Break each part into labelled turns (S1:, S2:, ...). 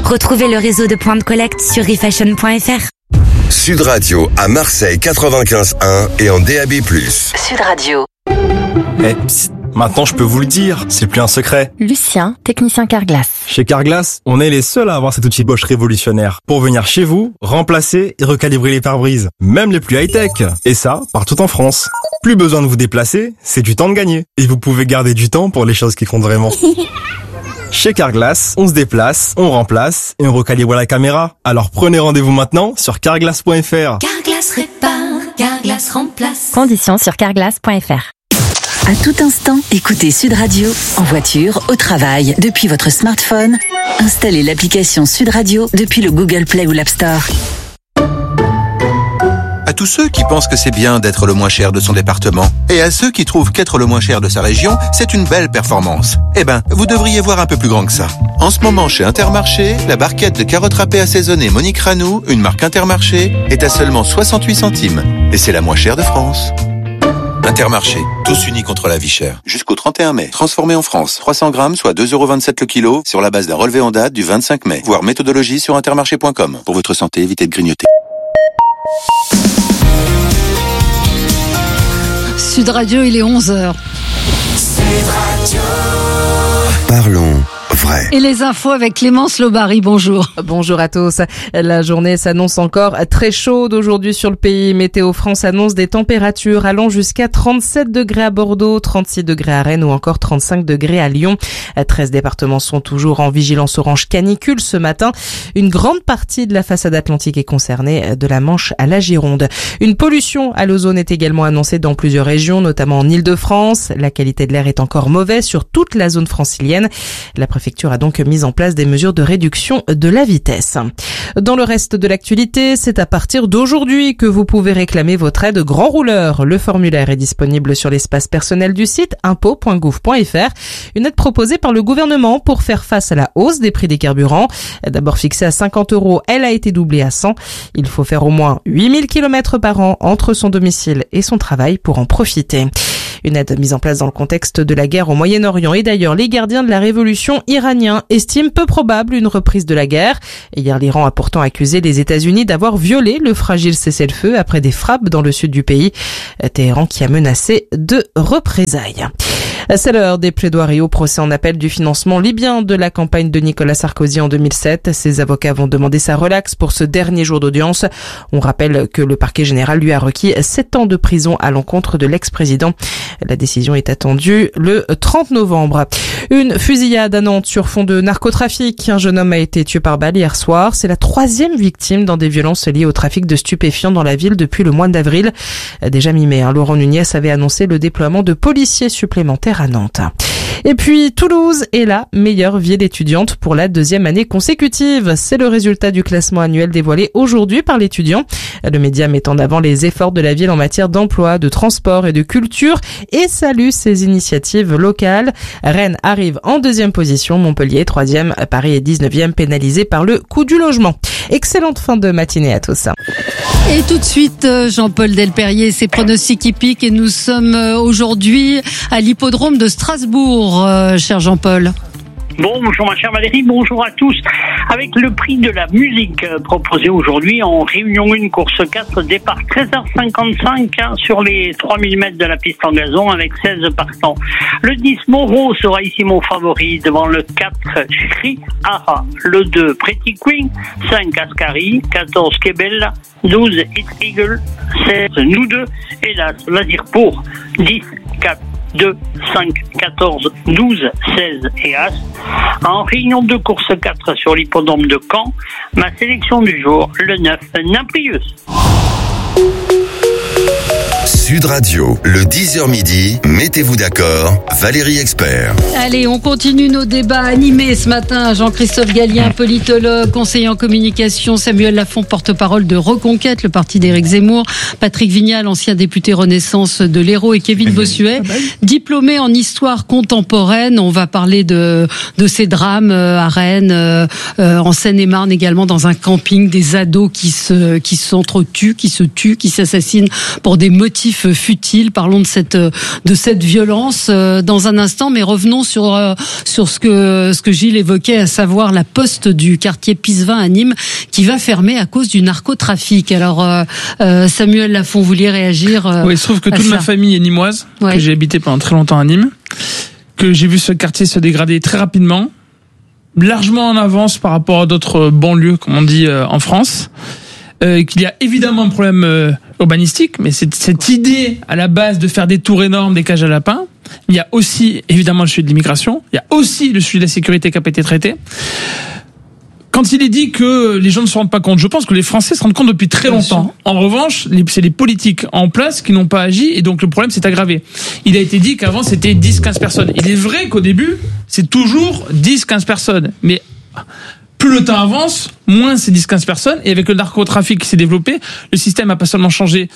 S1: Retrouvez le réseau de points de collecte sur refashion.fr.
S2: Sud Radio à Marseille 95.1 et en DAB+.
S1: Sud Radio.
S3: Psst, maintenant je peux vous le dire, c'est plus un secret.
S4: Lucien, technicien Carglass.
S3: Chez Carglass, on est les seuls à avoir cet outil Bosch révolutionnaire pour venir chez vous, remplacer et recalibrer les pare-brises, même les plus high-tech. Et ça, partout en France. Plus besoin de vous déplacer, c'est du temps de gagner. Et vous pouvez garder du temps pour les choses qui comptent vraiment. Chez Carglass, on se déplace, on remplace et on recalibre la caméra. Alors prenez rendez-vous maintenant sur carglass.fr.
S5: Carglass répare, Carglass remplace.
S4: Conditions sur carglass.fr.
S6: À tout instant, écoutez Sud Radio, en voiture, au travail, depuis votre smartphone. Installez l'application Sud Radio depuis le Google Play ou l'App Store.
S7: À tous ceux qui pensent que c'est bien d'être le moins cher de son département, et à ceux qui trouvent qu'être le moins cher de sa région, c'est une belle performance. Eh ben, vous devriez voir un peu plus grand que ça. En ce moment, chez Intermarché, la barquette de carottes râpées assaisonnées Monique Ranou, une marque Intermarché, est à seulement 68 centimes. Et c'est la moins chère de France. Intermarché, tous unis contre la vie chère. Jusqu'au 31 mai. Transformé en France. 300 grammes, soit 2,27 € le kilo, sur la base d'un relevé en date du 25 mai. Voir méthodologie sur intermarché.com. Pour votre santé, évitez de grignoter.
S8: Sud Radio, il est 11h.
S2: Sud Radio. Parlons vrai.
S8: Et les infos avec Clémence Lobary, bonjour.
S9: Bonjour à tous. La journée s'annonce encore très chaude aujourd'hui sur le pays. Météo France annonce des températures allant jusqu'à 37 degrés à Bordeaux, 36 degrés à Rennes ou encore 35 degrés à Lyon. 13 départements sont toujours en vigilance orange canicule ce matin. Une grande partie de la façade atlantique est concernée, de la Manche à la Gironde. Une pollution à l'ozone est également annoncée dans plusieurs régions, notamment en Île-de-France. La qualité de l'air est encore mauvaise sur toute la zone francilienne. La préfecture a donc mis en place des mesures de réduction de la vitesse. Dans le reste de l'actualité, c'est à partir d'aujourd'hui que vous pouvez réclamer votre aide grand rouleur. Le formulaire est disponible sur l'espace personnel du site impôts.gouv.fr. Une aide proposée par le gouvernement pour faire face à la hausse des prix des carburants. D'abord fixée à 50 €, elle a été doublée à 100. Il faut faire au moins 8000 km par an entre son domicile et son travail pour en profiter. Une aide mise en place dans le contexte de la guerre au Moyen-Orient. Et d'ailleurs, les gardiens de la révolution iraniens estiment peu probable une reprise de la guerre. Et hier, l'Iran a pourtant accusé les États-Unis d'avoir violé le fragile cessez-le-feu après des frappes dans le sud du pays. Téhéran qui a menacé de représailles. C'est l'heure des plaidoiries au procès en appel du financement libyen de la campagne de Nicolas Sarkozy en 2007. Ses avocats vont demander sa relaxe pour ce dernier jour d'audience. On rappelle que le parquet général lui a requis 7 ans de prison à l'encontre de l'ex-président. La décision est attendue le 30 novembre. Une fusillade à Nantes sur fond de narcotrafic. Un jeune homme a été tué par balle hier soir. C'est la 3e victime dans des violences liées au trafic de stupéfiants dans la ville depuis le mois d'avril. Déjà mi-mai, Laurent Nunez avait annoncé le déploiement de policiers supplémentaires à Nantes. Et puis Toulouse est la meilleure ville étudiante pour la 2e année consécutive. C'est le résultat du classement annuel dévoilé aujourd'hui par l'étudiant. Le média met en avant les efforts de la ville en matière d'emploi, de transport et de culture et salue ses initiatives locales. Rennes arrive en 2e position, Montpellier 3e, Paris est 19e, pénalisé par le coût du logement. Excellente fin de matinée à tous.
S8: Et tout de suite, Jean-Paul Delperrier, ses pronostics hippiques. Et nous sommes aujourd'hui à l'hippodrome de Strasbourg, cher Jean-Paul.
S10: Bonjour ma chère Valérie, bonjour à tous. Avec le prix de la musique proposé aujourd'hui en Réunion 1, course 4, départ 13h55 sur les 3000 mètres de la piste en gazon avec 16 partants. Le 10 Moreau sera ici mon favori devant le 4 Shri Aha, le 2 Pretty Queen, 5 Ascari, 14 Kebel, 12 It's Eagle, 16 Nous deux, hélas Lazirpour, 10 4 2, 5, 14, 12, 16 et As. En réunion de course 4 sur l'hippodrome de Caen, ma sélection du jour, le 9, Naprius.
S2: Sud Radio, le 10h midi, mettez-vous d'accord, Valérie Expert.
S8: Allez, on continue nos débats animés ce matin. Jean-Christophe Gallien, politologue, conseiller en communication, Samuel Lafont, porte-parole de Reconquête, le parti d'Éric Zemmour, Patrick Vignal, ancien député Renaissance de l'Hérault, et Kevin Bossuet, diplômé en histoire contemporaine. On va parler de ces drames à Rennes, en Seine-et-Marne également, dans un camping, des ados qui s'entretuent, qui se tuent, qui s'assassinent pour des motifs motif futile. Parlons de cette violence dans un instant, mais revenons sur ce que Gilles évoquait, à savoir la poste du quartier Pisevin à Nîmes qui va fermer à cause du narcotrafic. Alors Samuel Lafont, vous vouliez réagir?
S11: Oui, il se trouve que toute ma famille est nîmoise, que j'ai habité pendant très longtemps à Nîmes, que j'ai vu ce quartier se dégrader très rapidement, largement en avance par rapport à d'autres banlieues, comme on dit en France. Qu'il y a évidemment un problème urbanistique, mais cette idée à la base de faire des tours énormes, des cages à lapins. Il y a aussi évidemment le sujet de l'immigration, il y a aussi le sujet de la sécurité qui a pas été traité. Quand il est dit que les gens ne se rendent pas compte, je pense que les Français se rendent compte depuis très longtemps. En revanche, c'est les politiques en place qui n'ont pas agi et donc le problème s'est aggravé. Il a été dit qu'avant c'était 10-15 personnes. Il est vrai qu'au début, c'est toujours 10-15 personnes, mais plus le temps avance, moins c'est 10-15 personnes. Et avec le narcotrafic qui s'est développé, le système a pas seulement changé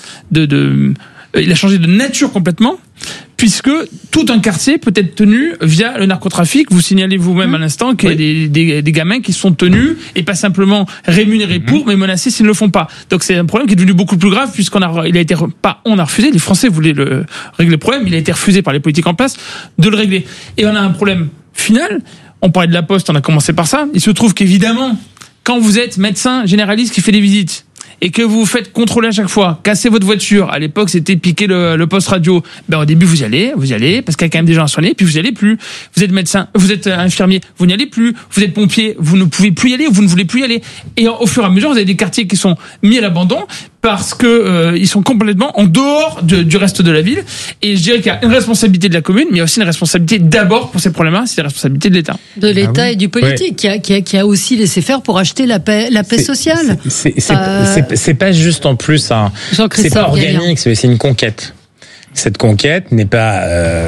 S11: il a changé de nature complètement, puisque tout un quartier peut être tenu via le narcotrafic. Vous signalez vous-même à l'instant qu'il y a des gamins qui sont tenus et pas simplement rémunérés pour, mais menacés s'ils ne le font pas. Donc c'est un problème qui est devenu beaucoup plus grave puisqu'on a refusé, les Français voulaient régler le problème, il a été refusé par les politiques en place de le régler. Et on a un problème final. On parlait de la Poste, on a commencé par ça. Il se trouve qu'évidemment, quand vous êtes médecin généraliste qui fait des visites, et que vous vous faites contrôler à chaque fois, casser votre voiture, à l'époque c'était piquer le poste radio, au début vous y allez, parce qu'il y a quand même des gens à soigner, puis vous y allez plus. Vous êtes médecin, vous êtes infirmier, vous n'y allez plus. Vous êtes pompier, vous ne pouvez plus y aller, vous ne voulez plus y aller. Et au fur et à mesure, vous avez des quartiers qui sont mis à l'abandon, parce que ils sont complètement en dehors du reste de la ville. Et je dirais qu'il y a une responsabilité de la commune, mais il y a aussi une responsabilité d'abord pour ces problèmes-là, c'est la responsabilité de l'État. De l'État et du politique, qui a aussi laissé faire pour acheter la paix sociale.
S12: C'est pas juste en plus c'est pas organique, c'est une conquête. Cette conquête n'est pas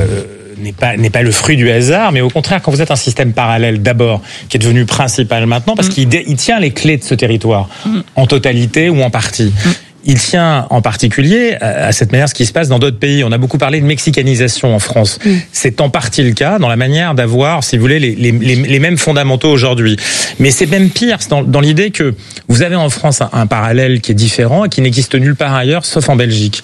S12: le fruit du hasard, mais au contraire, quand vous êtes un système parallèle d'abord, qui est devenu principal maintenant, parce qu'il tient les clés de ce territoire, en totalité ou en partie. Il tient en particulier à cette manière ce qui se passe dans d'autres pays. On a beaucoup parlé de mexicanisation en France. C'est en partie le cas dans la manière d'avoir, si vous voulez, les mêmes fondamentaux aujourd'hui. Mais c'est même pire dans l'idée que vous avez en France un parallèle qui est différent et qui n'existe nulle part ailleurs, sauf en Belgique.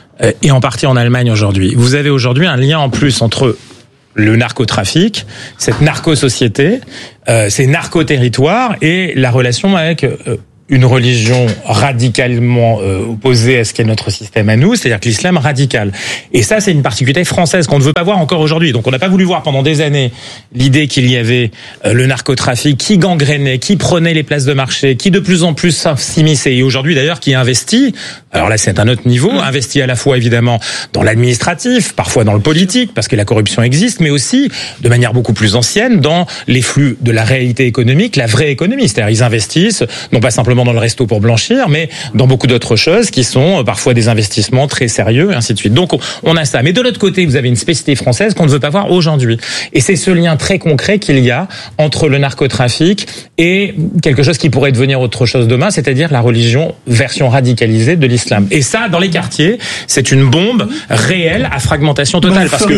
S12: Et en partie en Allemagne aujourd'hui. Vous avez aujourd'hui un lien en plus entre le narcotrafic, cette narco-société, ces narco-territoires et la relation avec une religion radicalement opposée à ce qu'est notre système à nous, c'est-à-dire que l'islam radical. Et ça, c'est une particularité française qu'on ne veut pas voir encore aujourd'hui. Donc on n'a pas voulu voir pendant des années l'idée qu'il y avait le narcotrafic qui gangrénait, qui prenait les places de marché, qui de plus en plus s'immisçait. Et aujourd'hui d'ailleurs qui investit, alors là c'est un autre niveau, investit à la fois évidemment dans l'administratif, parfois dans le politique, parce que la corruption existe, mais aussi de manière beaucoup plus ancienne dans les flux de la réalité économique, la vraie économie. C'est-à-dire ils investissent, non pas simplement dans le resto pour blanchir, mais dans beaucoup d'autres choses qui sont parfois des investissements très sérieux et ainsi de suite. Donc on a ça. Mais de l'autre côté, vous avez une spécificité française qu'on ne veut pas voir aujourd'hui. Et c'est ce lien très concret qu'il y a entre le narcotrafic et quelque chose qui pourrait devenir autre chose demain, c'est-à-dire la religion version radicalisée de l'islam. Et ça, dans les quartiers, c'est une bombe réelle à fragmentation totale. Parce que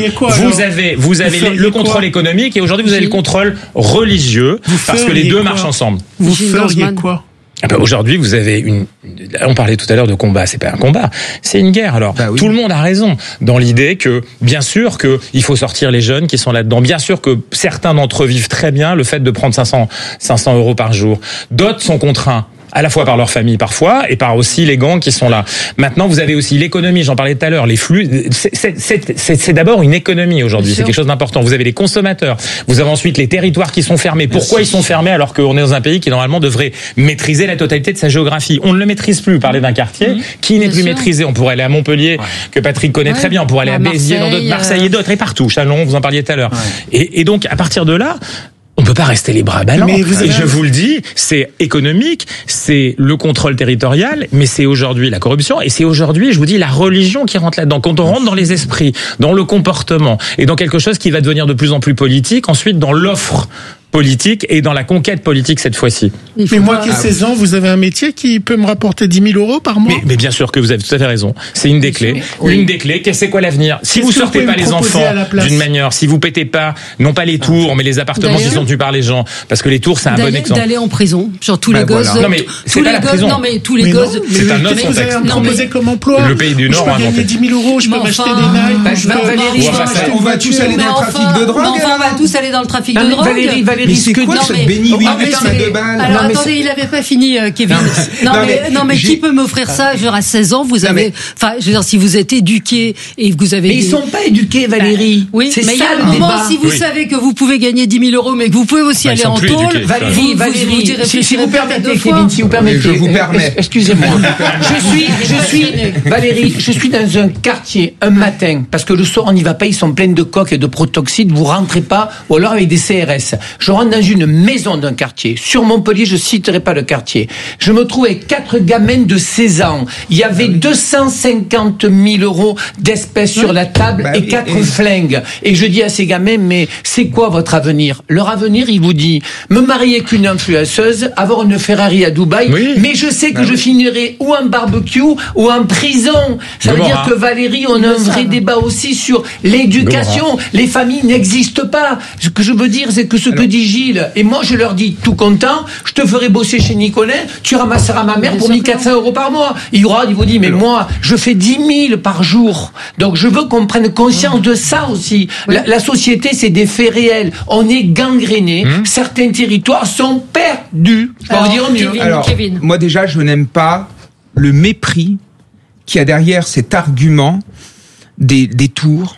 S12: vous avez le contrôle économique et aujourd'hui vous avez le contrôle religieux parce que les deux marchent ensemble.
S11: Vous feriez quoi ?
S12: Aujourd'hui, vous avez on parlait tout à l'heure de combat, c'est pas un combat, c'est une guerre. Alors, tout le monde a raison dans l'idée que, bien sûr que il faut sortir les jeunes qui sont là-dedans. Bien sûr que certains d'entre eux vivent très bien le fait de prendre 500 euros par jour. D'autres sont contraints. À la fois par leur famille parfois et par aussi les gangs qui sont là. Maintenant, vous avez aussi l'économie, j'en parlais tout à l'heure, les flux. C'est d'abord une économie aujourd'hui, c'est quelque chose d'important. Vous avez les consommateurs, vous avez ensuite les territoires qui sont fermés. Pourquoi ils sont fermés alors qu'on est dans un pays qui normalement devrait maîtriser la totalité de sa géographie? On ne le maîtrise plus. Parler d'un quartier qui n'est plus maîtrisé. On pourrait aller à Montpellier, que Patrick connaît très bien. On pourrait aller à Béziers, dans d'autres, Marseille et d'autres, et partout. Chalon, vous en parliez tout à l'heure. Et donc, à partir de là, on peut pas rester les bras ballants. Et je vous le dis, c'est économique, c'est le contrôle territorial, mais c'est aujourd'hui la corruption et c'est aujourd'hui, je vous dis, la religion qui rentre là-dedans. Quand on rentre dans les esprits, dans le comportement et dans quelque chose qui va devenir de plus en plus politique, ensuite dans l'offre politique et dans la conquête politique cette fois-ci.
S13: Mais moi qui ai 16 ans, vous avez un métier qui peut me rapporter 10 000 € par mois?
S12: Mais bien sûr que vous avez tout à fait raison. C'est une des clés. Oui. Une des clés. C'est quoi l'avenir? Si vous sortez pas les enfants d'une manière, si vous pétez pas, non pas les tours, mais les appartements qui sont tenus par les gens, parce que les tours, c'est un bon exemple.
S8: D'aller en prison. Genre tous les gosses.
S12: Non mais c'est pas la prison.
S8: Non mais tous les gosses.
S12: C'est un autre contexte.
S13: Vous avez proposé comme emploi?
S12: Le pays du Nord
S13: a inventé. Je peux gagner 10 000 €, je peux m'acheter des Nike.
S14: On va tous aller dans le trafic de drogue.
S8: Enfin, on va tous aller dans le trafic de drogue.
S14: Valérie, c'est quoi ce béni de balles?
S8: Alors attendez, il avait pas fini, Kevin. Non mais qui peut m'offrir ça? Genre à 16 ans, vous avez, enfin, je veux dire, si vous êtes éduqué et que vous avez.
S14: Mais ils sont pas éduqués, Valérie.
S8: Oui, mais il y a un moment, si vous savez que vous pouvez gagner 10 000 €, mais que vous pouvez aussi aller en tôle.
S14: Valérie, si vous permettez, Kevin, si vous permettez.
S2: Je vous permets.
S14: Excusez-moi. Valérie, je suis dans un quartier un matin, parce que le soir on n'y va pas, ils sont pleins de coques et de protoxyde, vous rentrez pas, ou alors avec des CRS. Je rentre dans une maison d'un quartier. Sur Montpellier, je citerai pas le quartier. Je me trouve avec 4 gamins de 16 ans. Il y avait 250 000 € d'espèces sur la table et 4 flingues. Et je dis à ces gamins, mais c'est quoi votre avenir? Leur avenir, il vous dit, me marier avec une influenceuse, avoir une Ferrari à Dubaï, mais je sais que je finirai ou en barbecue ou en prison. Ça veut dire que Valérie, on a un vrai débat aussi sur l'éducation. Les familles n'existent pas. Ce que je veux dire, c'est que ce que dit Gilles, et moi je leur dis, tout content, je te ferai bosser chez Nicolas, tu ramasseras ma mère pour 1 400 € par mois. Il vous dit, mais moi, je fais 10 000 par jour. Donc je veux qu'on prenne conscience de ça aussi. La société, c'est des faits réels. On est gangréné. Certains territoires sont perdus. Je vais vous dire mieux.
S15: Alors, moi déjà, je n'aime pas le mépris qu'il y a derrière cet argument des tours,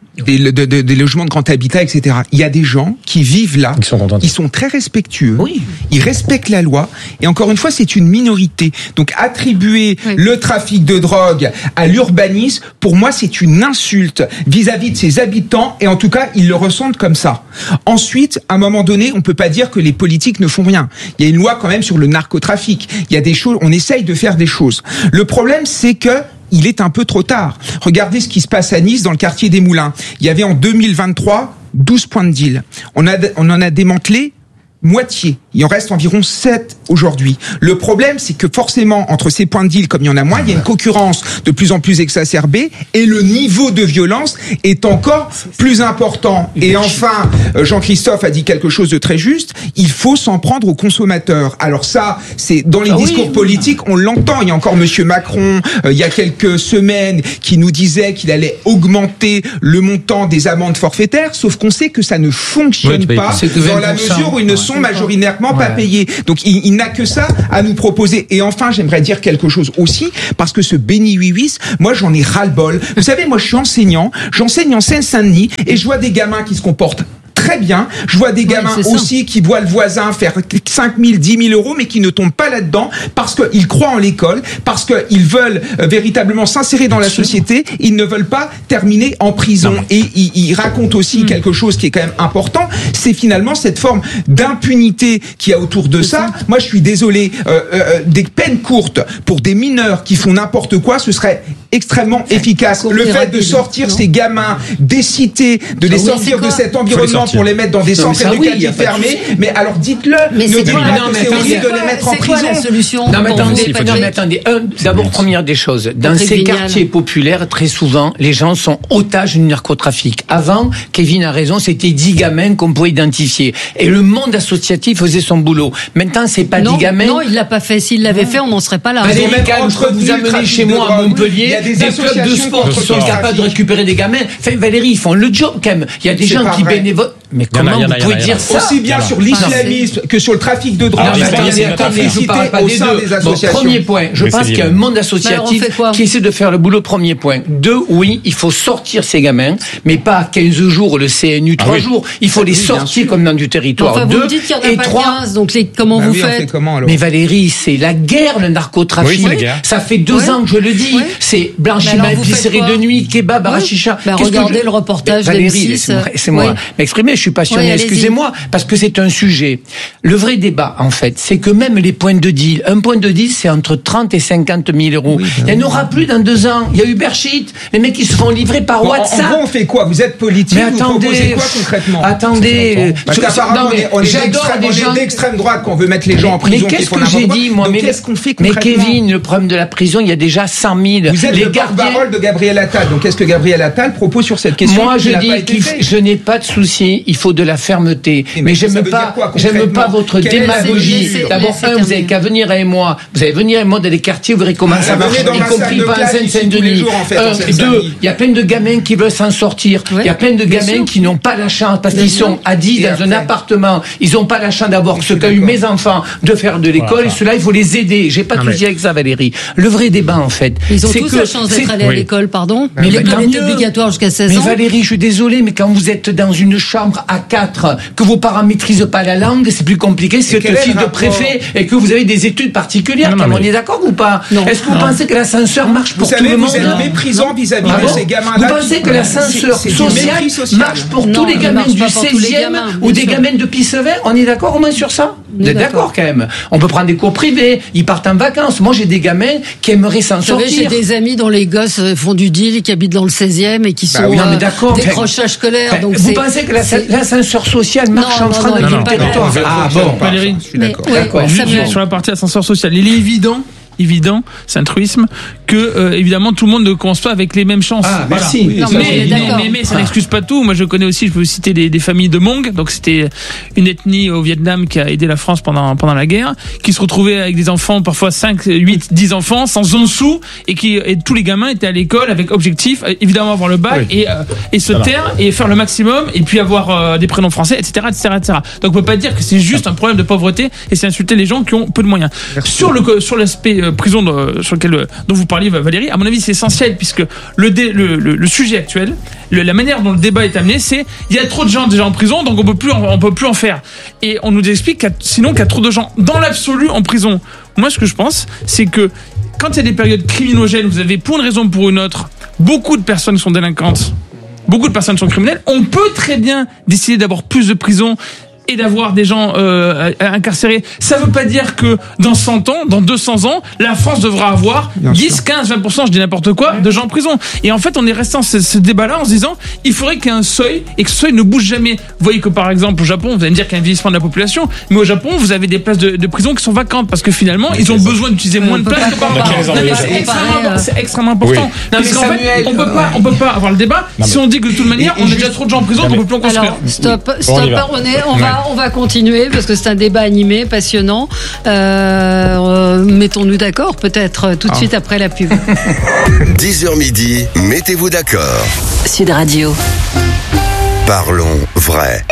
S15: des logements de grand habitat, etc. Il y a des gens qui vivent là, ils sont très respectueux, ils respectent la loi, et encore une fois, c'est une minorité. Donc attribuer le trafic de drogue à l'urbanisme, pour moi, c'est une insulte vis-à-vis de ses habitants, et en tout cas, ils le ressentent comme ça. Ensuite, à un moment donné, on peut pas dire que les politiques ne font rien. Il y a une loi quand même sur le narcotrafic. Il y a des choses, on essaye de faire des choses. Le problème, c'est que il est un peu trop tard. Regardez ce qui se passe à Nice, dans le quartier des Moulins. Il y avait en 2023 12 points de deal. On en a démantelé moitié. Il en reste environ 7 aujourd'hui. Le problème, c'est que forcément, entre ces points de deal, comme il y en a moins, il y a une concurrence de plus en plus exacerbée et le niveau de violence est encore plus important. Et enfin, Jean-Christophe a dit quelque chose de très juste, il faut s'en prendre aux consommateurs. Alors ça, c'est dans les discours politiques, on l'entend. Il y a encore Monsieur Macron, il y a quelques semaines, qui nous disait qu'il allait augmenter le montant des amendes forfaitaires, sauf qu'on sait que ça ne fonctionne pas dans la mesure où ils ne sont majoritairement pas payés. Donc il n'a que ça à nous proposer. Et enfin, j'aimerais dire quelque chose aussi, parce que ce béni oui, moi j'en ai ras-le-bol. Vous savez, moi je suis enseignant, j'enseigne en Seine-Saint-Denis et je vois des gamins qui se comportent très bien. Je vois des gamins aussi qui voient le voisin faire 5 000, 10 000 € mais qui ne tombent pas là-dedans parce qu'ils croient en l'école, parce qu'ils veulent véritablement s'insérer dans la société. Ils ne veulent pas terminer en prison. Et ils racontent aussi quelque chose qui est quand même important, c'est finalement cette forme d'impunité qu'il y a autour de ça. Moi, je suis désolé, des peines courtes pour des mineurs qui font n'importe quoi, ce serait extrêmement efficace. Le fait de sortir ces gamins des cités, de les sortir de cet environnement pour les mettre dans des centres éducatifs fermés, mais alors dites-le, ne dites pas que c'est horrible de les mettre en prison.
S8: C'est quoi la solution?
S14: Non mais attendez, d'abord, première des choses, dans ces quartiers populaires, très souvent, les gens sont otages du narcotrafic. Avant, Kevin a raison, c'était 10 gamins qu'on pouvait identifier. Et le monde associatif faisait son boulot. Maintenant, c'est pas 10 gamins.
S8: Non, il l'a pas fait. S'il l'avait fait, on n'en serait pas là.
S14: Je peux vous amener chez moi à Montpellier des clubs de sport qui sont capables de récupérer des gamins. Enfin, Valérie, ils font le job quand même. Il y a des gens qui bénévolent. Mais comment vous pouvez dire ça?
S15: Aussi bien sur l'islamisme que sur le trafic de drogue.
S14: Attendez, je parle pas des deux. Premier point, je pense qu'il y a un monde associatif qui essaie de faire le boulot. Premier point. 2, oui, il faut sortir ces gamins, mais pas 15 jours le CNU, 3 jours. Il faut les sortir comme dans du territoire.
S8: Enfin, vous me dites qu'il n'y en a pas 15, donc comment vous faites?
S14: Mais Valérie, c'est la guerre, le narcotrafic. Ça fait 2 ans que je le dis. C'est blanchiment, épicerie de nuit, kebab, arachicha.
S8: Regardez le reportage
S14: Valérie, c'est moi m'exprimer. je suis passionné, excusez-moi, parce que c'est un sujet. Le vrai débat, en fait, c'est que même les points de deal, un point de deal, c'est entre 30 et 50 000 euros. Oui, il n'y en aura plus dans 2 ans. Il y a Uber Sheet, les mecs qui se font livrer par WhatsApp.
S15: En gros, on fait quoi? Vous êtes politique,
S14: mais attendez,
S15: vous proposez quoi concrètement?
S14: Attendez,
S15: parce qu'apparemment, on est d'extrême droite qu'on veut mettre les gens en prison.
S14: Mais qu'est-ce que j'ai dit, moi?
S15: Qu'est-ce qu'on fait concrètement?
S14: Mais Kevin, le problème de la prison, il y a déjà 100 000.
S15: Vous êtes le porte-parole de Gabriel Attal. Donc, qu'est-ce que Gabriel Attal propose sur cette question?
S14: Moi, je dis que je n'ai pas de souci. Il faut de la fermeté. Mais j'aime pas votre démagogie. D'abord, vous avez qu'à venir avec moi. Vous allez venir avec moi dans les quartiers, vous verrez comment ça marche, y compris pas en Seine-Saint-Denis. 2, il y a plein de gamins qui veulent s'en sortir. Il y a plein de gamins qui n'ont pas la chance parce qu'ils sont à 10 dans un appartement. Ils n'ont pas la chance d'avoir ce qu'a eu mes enfants, de faire de l'école. Et cela, il faut les aider. J'ai pas de souci avec ça, Valérie. Le vrai débat, en fait,
S8: ils ont tous la chance d'être allés à l'école, pardon.
S14: Mais
S8: l'école est obligatoire jusqu'à 16 ans.
S14: Mais Valérie, je suis désolé, mais quand vous êtes dans une chambre à 4, que vos parents maîtrisent pas la langue, c'est plus compliqué. C'est le fils de préfet et que vous avez des études particulières. On est d'accord ou pas? Est-ce que vous pensez que l'ascenseur marche pour tout le monde?
S15: Vous êtes méprisant vis-à-vis de ces gamins-là.
S14: Vous pensez que l'ascenseur social marche pour tous les gamins du 16e ou des gamins de Pissever? On est d'accord au moins sur ça? Vous êtes d'accord quand même? On peut prendre des cours privés, ils partent en vacances. Moi, j'ai des gamins qui aimeraient s'en sortir.
S8: J'ai des amis dont les gosses font du deal, qui habitent dans le 16e et qui sont décrochage scolaire. Donc
S14: vous pensez que l'ascenseur social marche en France dans le territoire?
S11: Ah bon, Valérie,
S14: je suis d'accord.
S11: Sur la partie ascenseur social, il est évident, c'est un truisme, que évidemment tout le monde ne commence pas avec les mêmes chances.
S14: Ah, merci.
S11: Voilà. Mais ça n'excuse pas tout. Moi, je connais aussi, je peux citer des familles de Hmong. Donc, c'était une ethnie au Vietnam qui a aidé la France pendant la guerre, qui se retrouvait avec des enfants, parfois 5, 8, 10 enfants, sans un sou, et tous les gamins étaient à l'école avec objectif, évidemment, avoir le bac et se taire et faire le maximum, et puis avoir des prénoms français, etc., etc., etc. Donc, on peut pas dire que c'est juste un problème de pauvreté et c'est insulter les gens qui ont peu de moyens. Merci. Sur l'aspect prison sur lequel dont vous parliez, Valérie, à mon avis c'est essentiel, puisque le sujet actuel, la manière dont le débat est amené, c'est il y a trop de gens déjà en prison, donc on peut plus en faire, et on nous explique qu'il y a trop de gens dans l'absolu en prison. Moi, ce que je pense, c'est que quand il y a des périodes criminogènes, vous avez pour une raison ou pour une autre, beaucoup de personnes sont délinquantes, beaucoup de personnes sont criminelles, on peut très bien décider d'avoir plus de prisons et d'avoir des gens incarcérés. Ça veut pas dire que dans 100 ans, dans 200 ans, la France devra avoir 10, 15, 20%, je dis n'importe quoi, de gens en prison. Et en fait, on est resté dans ce débat-là en se disant, il faudrait qu'il y ait un seuil et que ce seuil ne bouge jamais. Vous voyez que par exemple au Japon, vous allez me dire qu'il y a un vieillissement de la population, mais au Japon, vous avez des places de prison qui sont vacantes parce que finalement, ils ont besoin d'utiliser moins de places que par an. C'est extrêmement important. Oui. Parce qu'en fait, on peut pas avoir le débat si on dit que de toute manière, on a déjà trop de gens en prison, on peut plus en construire.
S8: Alors, stop, on va continuer parce que c'est un débat animé, passionnant. Mettons-nous d'accord peut-être tout de suite après la pub.
S2: 10h midi, mettez-vous d'accord.
S6: Sud Radio.
S2: Parlons vrai.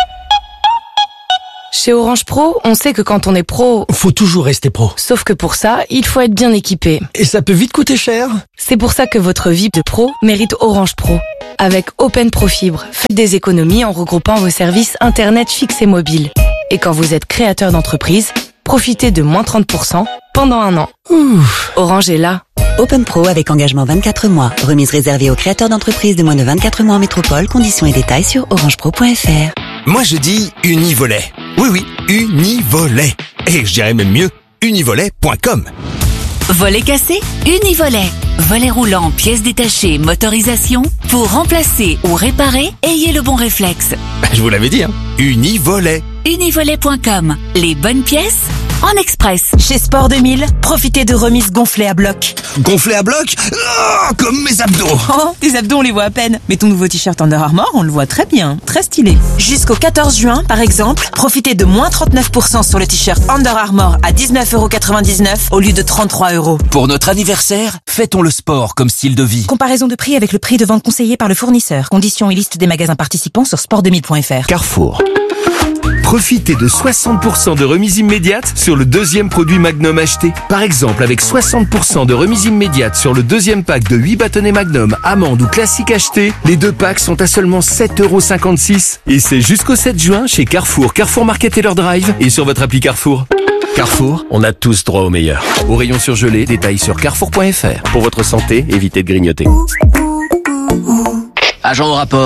S16: Chez Orange Pro, on sait que quand on est pro,
S17: faut toujours rester pro.
S16: Sauf que pour ça, il faut être bien équipé.
S17: Et ça peut vite coûter cher.
S16: C'est pour ça que votre vie de pro mérite Orange Pro. Avec Open Pro Fibre, faites des économies en regroupant vos services internet fixes et mobiles. Et quand vous êtes créateur d'entreprise, profitez de moins 30% pendant 1 an. Ouf. Orange est là.
S18: Open Pro avec engagement 24 mois. Remise réservée aux créateurs d'entreprises de moins de 24 mois en métropole. Conditions et détails sur orangepro.fr.
S17: Moi je dis Univolet. Oui, Univolet. Et je dirais même mieux, univolet.com.
S19: Volet cassé, Univolet. Volet roulant, pièces détachées, motorisation. Pour remplacer ou réparer, ayez le bon réflexe.
S17: Je vous l'avais dit, Univolet.
S19: Univolet.com. Les bonnes pièces en express.
S20: Chez Sport 2000, profitez de remises gonflées à bloc.
S17: Gonflées à bloc ? Oh, comme mes abdos.
S20: Oh, tes abdos on les voit à peine. Mais ton nouveau t-shirt Under Armour, on le voit très bien. Très stylé. Jusqu'au 14 juin, par exemple, profitez de moins 39% sur le t-shirt Under Armour à 19,99€ au lieu de 33€.
S17: Pour notre anniversaire, fêtons le sport comme style de vie.
S20: Comparaison de prix avec le prix de vente conseillé par le fournisseur. Conditions et liste des magasins participants sur sport2000.fr.
S17: Carrefour.
S21: Profitez de 60% de remise immédiate sur le deuxième produit Magnum acheté. Par exemple, avec 60% de remise immédiate sur le deuxième pack de 8 bâtonnets Magnum, amande ou classique acheté, les 2 packs sont à seulement 7,56€. Et c'est jusqu'au 7 juin chez Carrefour, Carrefour Market et leur drive et sur votre appli Carrefour. Carrefour, on a tous droit au meilleur. Au rayon surgelé, détails sur carrefour.fr. Pour votre santé, évitez de grignoter.
S22: Agent au rapport. En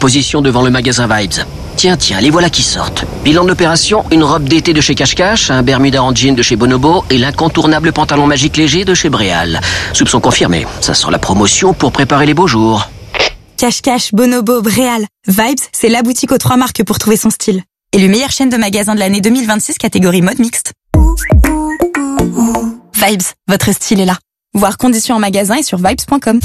S1: position devant le magasin Vibes. Tiens, les voilà qui sortent. Bilan de l'opération, une robe d'été de chez Cache Cache, un Bermuda en jean de chez Bonobo et l'incontournable pantalon magique léger de chez Bréal. Soupçon confirmé, ça sent la promotion pour préparer les beaux jours.
S22: Cache Cache, Bonobo, Bréal. Vibes, c'est la boutique aux 3 marques pour trouver son style. Élu meilleure chaîne de magasins de l'année 2026 catégorie mode mixte. Vibes, votre style est là. Voir conditions en magasin et sur vibes.com.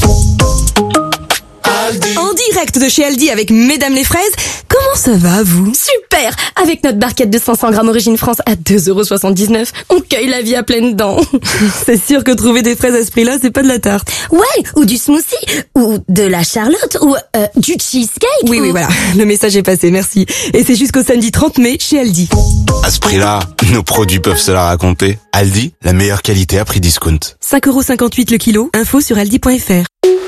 S23: En direct de chez Aldi avec Mesdames les fraises, comment ça va vous? Super! Avec notre barquette de 500 grammes Origine France à 2,79€, on cueille la vie à pleines dents. C'est sûr que trouver des fraises à ce prix-là, c'est pas de la tarte.
S24: Ouais, ou du smoothie, ou de la charlotte, ou du cheesecake.
S23: Oui, voilà, le message est passé, merci. Et c'est jusqu'au samedi 30 mai chez Aldi.
S25: À ce prix-là, nos produits peuvent se la raconter. Aldi, la meilleure qualité à prix discount.
S23: 5,58€ le kilo, info sur aldi.fr.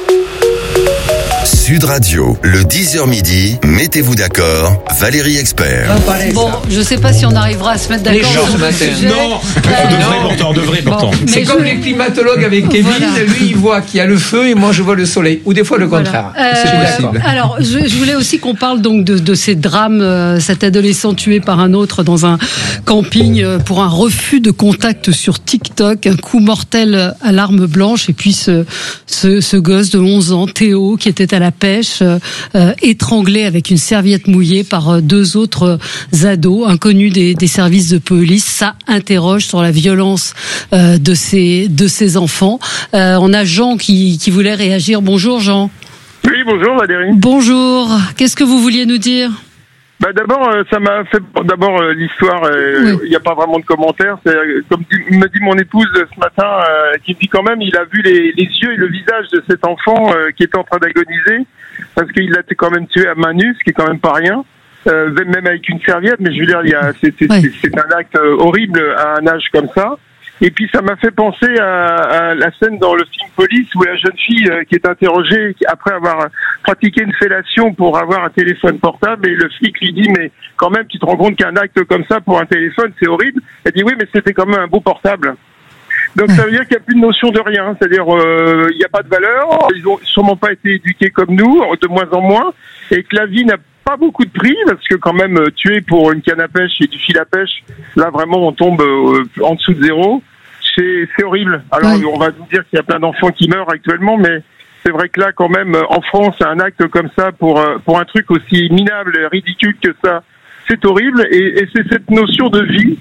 S2: Sud Radio, le 10h midi, mettez-vous d'accord, Valérie Expert.
S8: Bon, je sais pas si on arrivera à se mettre d'accord sur le sujet.
S15: Non,
S12: on devrait pourtant.
S14: C'est comme les climatologues avec Kevin, lui il voit qu'il y a le feu et moi je vois le soleil, ou des fois le contraire. C'est possible.
S8: Alors, je voulais aussi qu'on parle donc de ces drames, cet adolescent tué par un autre dans un camping pour un refus de contact sur TikTok, un coup mortel à l'arme blanche, et puis ce gosse de 11 ans, Théo, qui était à la pêche, étranglé avec une serviette mouillée par 2 autres ados inconnus des services de police. Ça interroge sur la violence de ces enfants. On a Jean qui voulait réagir. Bonjour Jean.
S26: Oui, bonjour Valérie.
S8: Bonjour. Qu'est-ce que vous vouliez nous dire?
S26: D'abord, ça m'a fait l'histoire. Il n'y a pas vraiment de commentaires. C'est comme me dit mon épouse ce matin, qui dit quand même, il a vu les yeux et le visage de cet enfant qui était en train d'agoniser, parce qu'il l'a quand même tué à main nue, ce qui est quand même pas rien, même avec une serviette. Mais je veux dire, c'est un acte horrible à un âge comme ça. Et puis ça m'a fait penser à la scène dans le film Police où la jeune fille qui est interrogée après avoir pratiqué une fellation pour avoir un téléphone portable, et le flic lui dit mais quand même tu te rends compte qu'un acte comme ça pour un téléphone c'est horrible. Elle dit oui mais c'était quand même un beau portable. Donc ça veut dire qu'il n'y a plus de notion de rien, c'est-à-dire il n'y a pas de valeur, ils ont sûrement pas été éduqués comme nous, de moins en moins, et que la vie n'a pas beaucoup de prix, parce que quand même tuer pour une canne à pêche et du fil à pêche, là vraiment on tombe en dessous de zéro. C'est horrible. Alors on va nous dire qu'il y a plein d'enfants qui meurent actuellement, mais c'est vrai que là quand même en France un acte comme ça pour un truc aussi minable et ridicule que ça, c'est horrible, et c'est cette notion de vie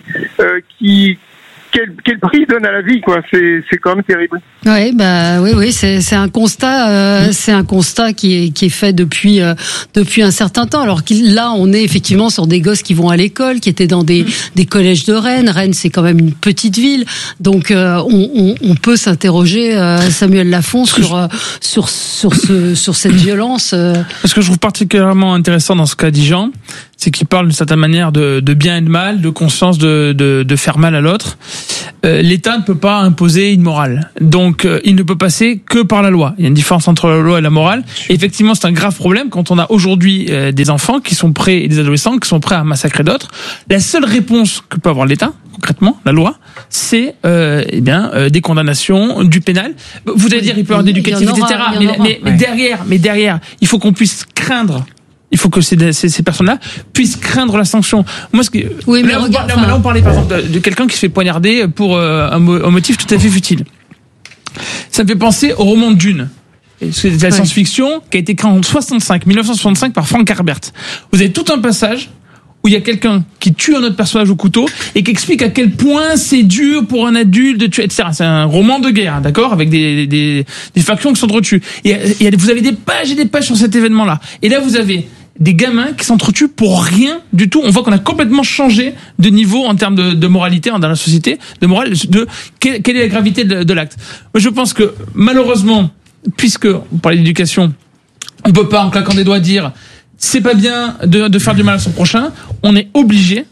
S26: quel prix donne à la vie, quoi. C'est quand même terrible.
S8: Oui, c'est un constat, qui est fait depuis un certain temps. Alors là, on est effectivement sur des gosses qui vont à l'école, qui étaient dans des collèges de Rennes. Rennes, c'est quand même une petite ville, donc on peut s'interroger, Samuel Lafont, sur cette violence.
S11: Ce que je trouve particulièrement intéressant dans ce qu'a dit Jean, c'est qu'il parle d'une certaine manière de bien et de mal, de conscience de faire mal à l'autre. L'État ne peut pas imposer une morale, donc il ne peut passer que par la loi. Il y a une différence entre la loi et la morale. Et effectivement, c'est un grave problème quand on a aujourd'hui des enfants qui sont prêts, et des adolescents qui sont prêts à massacrer d'autres. La seule réponse que peut avoir l'État, concrètement, la loi, c'est des condamnations, du pénal. Vous allez dire, il peut y avoir d'éducatif, etc. Mais derrière, il faut qu'on puisse craindre. Il faut que ces personnes-là puissent craindre la sanction. Moi, là, on parlait par exemple de quelqu'un qui se fait poignarder pour un motif tout à fait futile. Ça me fait penser au roman Dune. C'est de la science-fiction qui a été créé en 1965 par Frank Herbert. Vous avez tout un passage où il y a quelqu'un qui tue un autre personnage au couteau et qui explique à quel point c'est dur pour un adulte de tuer, etc. C'est un roman de guerre, d'accord, avec des factions qui s'entretuent. Et vous avez des pages et des pages sur cet événement-là. Et là, vous avez des gamins qui s'entretuent pour rien du tout. On voit qu'on a complètement changé de niveau en termes de moralité dans la société, de morale, quelle est la gravité de l'acte. Moi, je pense que malheureusement, puisque on parlait d'éducation, on peut pas en claquant des doigts dire c'est pas bien de faire du mal à son prochain. On est obligé,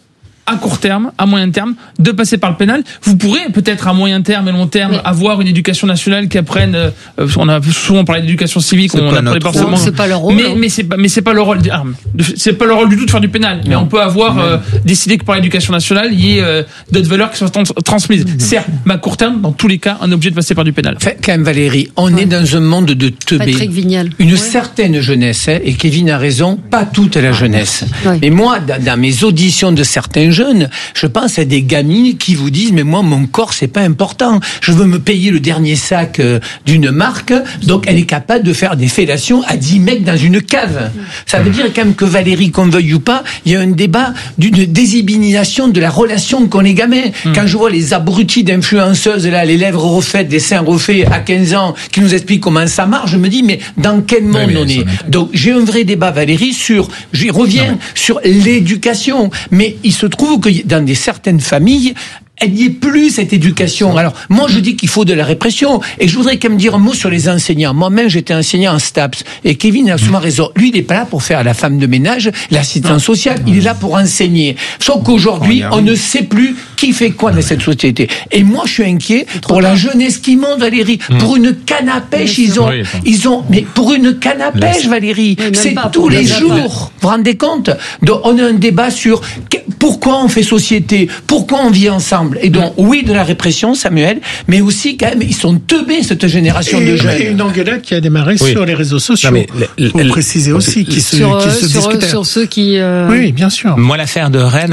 S11: à court terme, à moyen terme, de passer par le pénal. Vous pourrez peut-être à moyen terme et long terme avoir une éducation nationale qui apprenne. On a souvent parlé d'éducation civique, on n'a pas forcément.
S8: C'est pas leur rôle.
S11: Mais c'est pas le rôle. C'est pas le rôle du tout de faire du pénal. Mais on peut avoir décidé que par l'éducation nationale, il y ait d'autres valeurs qui soient transmises. Certes, mais à court terme, dans tous les cas, on est obligé de passer par du pénal.
S14: Enfin, quand même, Valérie, on est dans un monde de teubés.
S8: Patrick Vignal.
S14: Une certaine jeunesse, et Kevin a raison, pas toute la jeunesse. Mais moi, dans mes auditions de certains jeunes, je pense à des gamines qui vous disent, mais moi, mon corps, c'est pas important. Je veux me payer le dernier sac d'une marque, donc elle est capable de faire des fellations à 10 mecs dans une cave. Ça veut dire quand même que Valérie, qu'on veuille ou pas, il y a un débat d'une désibilisation de la relation qu'ont les gamins. Quand je vois les abrutis d'influenceuses, là, les lèvres refaites, des seins refaits à 15 ans, qui nous expliquent comment ça marche, je me dis, mais dans quel monde on est? Donc, j'ai un vrai débat, Valérie, j'y reviens, sur l'éducation. Mais il se trouve que dans certaines familles, il n'y ait plus cette éducation. Alors, moi, je dis qu'il faut de la répression. Et je voudrais quand même dire un mot sur les enseignants. Moi-même, j'étais enseignant en STAPS. Et Kevin a souvent raison. Lui, il n'est pas là pour faire la femme de ménage, l'assistance sociale. Il est là pour enseigner. Sauf qu'aujourd'hui, on ne sait plus qui fait quoi dans cette société. Et moi, je suis inquiet pour la jeunesse qui monte, Valérie. Pour une canne à pêche, mais pour une canne à pêche, Valérie, c'est tous les jours. Vous vous rendez compte? Donc, on a un débat sur pourquoi on fait société, pourquoi on vit ensemble. Et donc, oui, de la répression, Samuel, mais aussi, quand même, ils sont teubés, cette génération de jeunes.
S13: Et une engueulade qui a démarré sur les réseaux sociaux. Faut préciser aussi, qui se discutaient.
S8: Sur ceux qui...
S13: Oui, bien sûr.
S12: Moi, l'affaire de Rennes,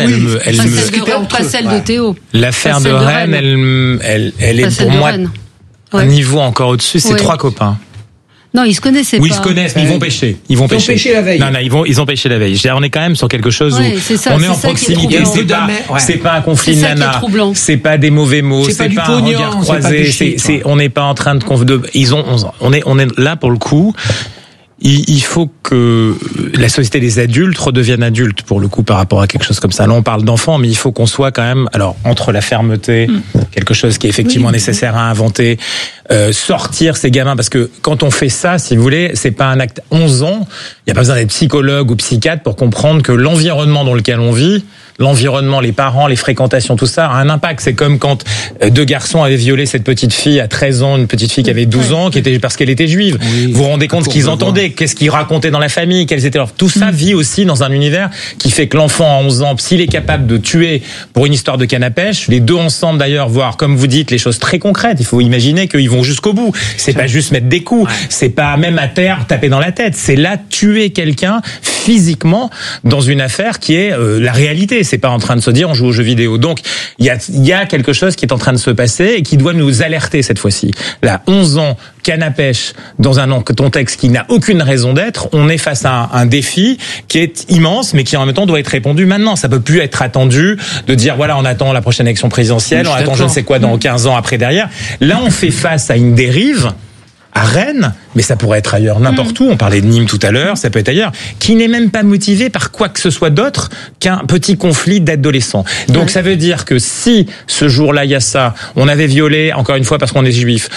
S8: pas celle de Théo.
S12: L'affaire de Rennes, elle est pour moi un niveau encore au-dessus. C'est 3 copains.
S8: Non, ils se connaissaient pas.
S12: Oui, ils se connaissent, mais ils vont pêcher. Ils vont pêcher
S14: la veille.
S12: Non, ils ont pêché la veille. On est quand même sur quelque chose où on est en proximité. C'est pas un conflit de nana. C'est pas des mauvais mots. C'est pas un regard croisé. On n'est pas en train de on est là pour le coup. Il faut que la société des adultes redevienne adulte, pour le coup, par rapport à quelque chose comme ça. Là, on parle d'enfants, mais il faut qu'on soit quand même, alors, entre la fermeté, quelque chose qui est effectivement nécessaire à inventer, sortir ces gamins, parce que quand on fait ça, si vous voulez, c'est pas un acte. 11 ans, il n'y a pas besoin d'être psychologue ou psychiatre pour comprendre que l'environnement dans lequel on vit, l'environnement, les parents, les fréquentations, tout ça a un impact. C'est comme quand 2 garçons avaient violé cette petite fille à 13 ans, une petite fille qui avait 12 ans, parce qu'elle était juive. Vous vous rendez compte qu'ils entendaient, qu'est-ce qu'ils racontaient dans la famille, quels étaient leurs... Tout ça vit aussi dans un univers qui fait que l'enfant à 11 ans, s'il est capable de tuer pour une histoire de canne à pêche, les deux ensemble d'ailleurs, voire, comme vous dites, les choses très concrètes. Il faut imaginer qu'ils vont jusqu'au bout. C'est pas juste mettre des coups. C'est pas même à terre taper dans la tête. C'est là tuer quelqu'un physiquement dans une affaire qui est la réalité. C'est pas en train de se dire on joue aux jeux vidéo. Donc il y a quelque chose qui est en train de se passer et qui doit nous alerter cette fois-ci. Là, 11 ans, canne à pêche dans un contexte qui n'a aucune raison d'être. On est face à un défi qui est immense, mais qui en même temps doit être répondu maintenant. Ça peut plus être attendu de dire voilà, on attend la prochaine élection présidentielle, on attend je ne sais quoi dans 15 ans après derrière. Là, on fait face à une dérive à Rennes, mais ça pourrait être ailleurs, n'importe où. On parlait de Nîmes tout à l'heure, ça peut être ailleurs, qui n'est même pas motivé par quoi que ce soit d'autre qu'un petit conflit d'adolescents. Donc ça veut dire que si ce jour-là il y a ça, on avait violé, encore une fois parce qu'on est juif,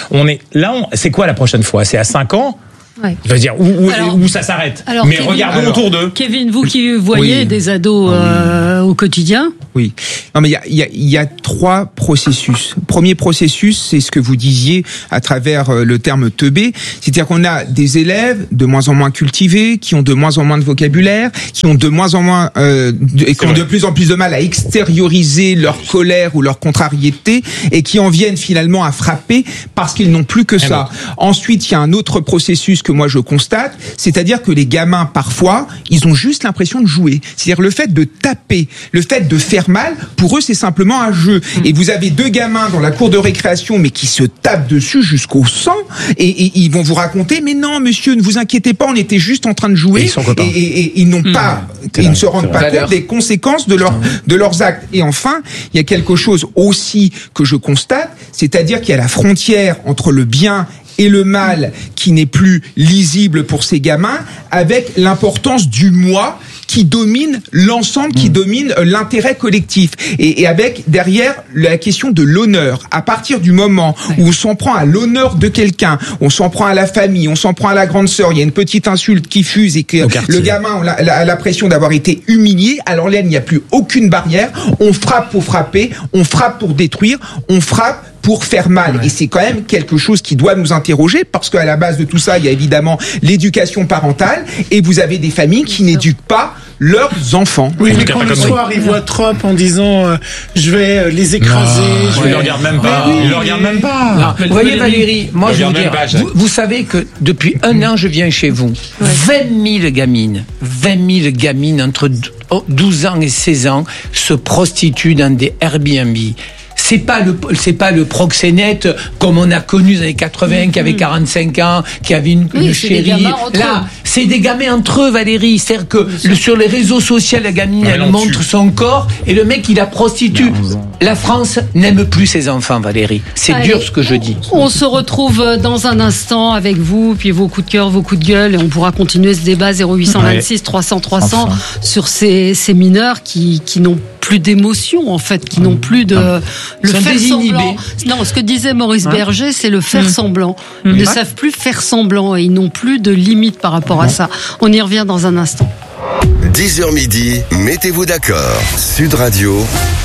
S12: c'est quoi la prochaine fois? C'est à 5 ans? Je veux dire, où ça s'arrête. Mais Kevin, regardons autour d'eux.
S8: Kevin, vous qui voyez des ados au quotidien.
S15: Oui. Non, mais il y a 3 processus. Premier processus, c'est ce que vous disiez à travers le terme teubé. C'est-à-dire qu'on a des élèves de moins en moins cultivés, qui ont de moins en moins de vocabulaire, qui ont de moins en moins, et qui ont de plus en plus de mal à extérioriser leur colère ou leur contrariété, et qui en viennent finalement à frapper parce qu'ils n'ont plus que ça. Ensuite, il y a un autre processus que moi je constate, c'est-à-dire que les gamins, parfois, ils ont juste l'impression de jouer. C'est-à-dire le fait de taper, le fait de faire mal, pour eux, c'est simplement un jeu. Et vous avez 2 gamins dans la cour de récréation, mais qui se tapent dessus jusqu'au sang, et ils vont vous raconter, mais non, monsieur, ne vous inquiétez pas, on était juste en train de jouer, et ils n'ont pas, ils ne se rendent pas compte des conséquences de leurs actes. Et enfin, il y a quelque chose aussi que je constate, c'est-à-dire qu'il y a la frontière entre le bien et le mal qui n'est plus lisible pour ces gamins, avec l'importance du moi qui domine l'ensemble, qui domine l'intérêt collectif. Et avec derrière la question de l'honneur. À partir du moment où on s'en prend à l'honneur de quelqu'un, on s'en prend à la famille, on s'en prend à la grande sœur, il y a une petite insulte qui fuse et que le gamin a l'impression d'avoir été humilié, alors là, il n'y a plus aucune barrière. On frappe pour frapper, on frappe pour détruire, on frappe pour faire mal. Et c'est quand même quelque chose qui doit nous interroger, parce qu'à la base de tout ça, il y a évidemment l'éducation parentale, et vous avez des familles qui n'éduquent pas leurs enfants.
S13: Oui, mais quand le soir, ils voient Trump en disant je vais les écraser.
S12: Il ne regarde même pas. Il ne regarde même pas.
S14: Vous voyez, Valérie, moi je veux dire, vous savez que depuis un an, je viens chez vous. 20 000 gamines entre 12 ans et 16 ans se prostituent dans des Airbnb. C'est pas le proxénète comme on a connu dans les années 80, qui avait 45 ans, qui avait une chérie. Là, c'est des gamins entre eux, Valérie. C'est-à-dire que sur les réseaux sociaux, la gamine, elle montre son corps et le mec, il la prostitue. La France n'aime plus ses enfants, Valérie. C'est dur ce que je dis.
S8: On se retrouve dans un instant avec vous, puis vos coups de cœur, vos coups de gueule, et on pourra continuer ce débat 0826 300 300 sur ces mineurs qui n'ont plus d'émotion, en fait, qui n'ont plus de le faire semblant. Non, ce que disait Maurice Berger, c'est le faire semblant. Ils ne savent plus faire semblant et ils n'ont plus de limite par rapport à ça. On y revient dans un instant.
S2: 10h midi, mettez-vous d'accord. Sud Radio.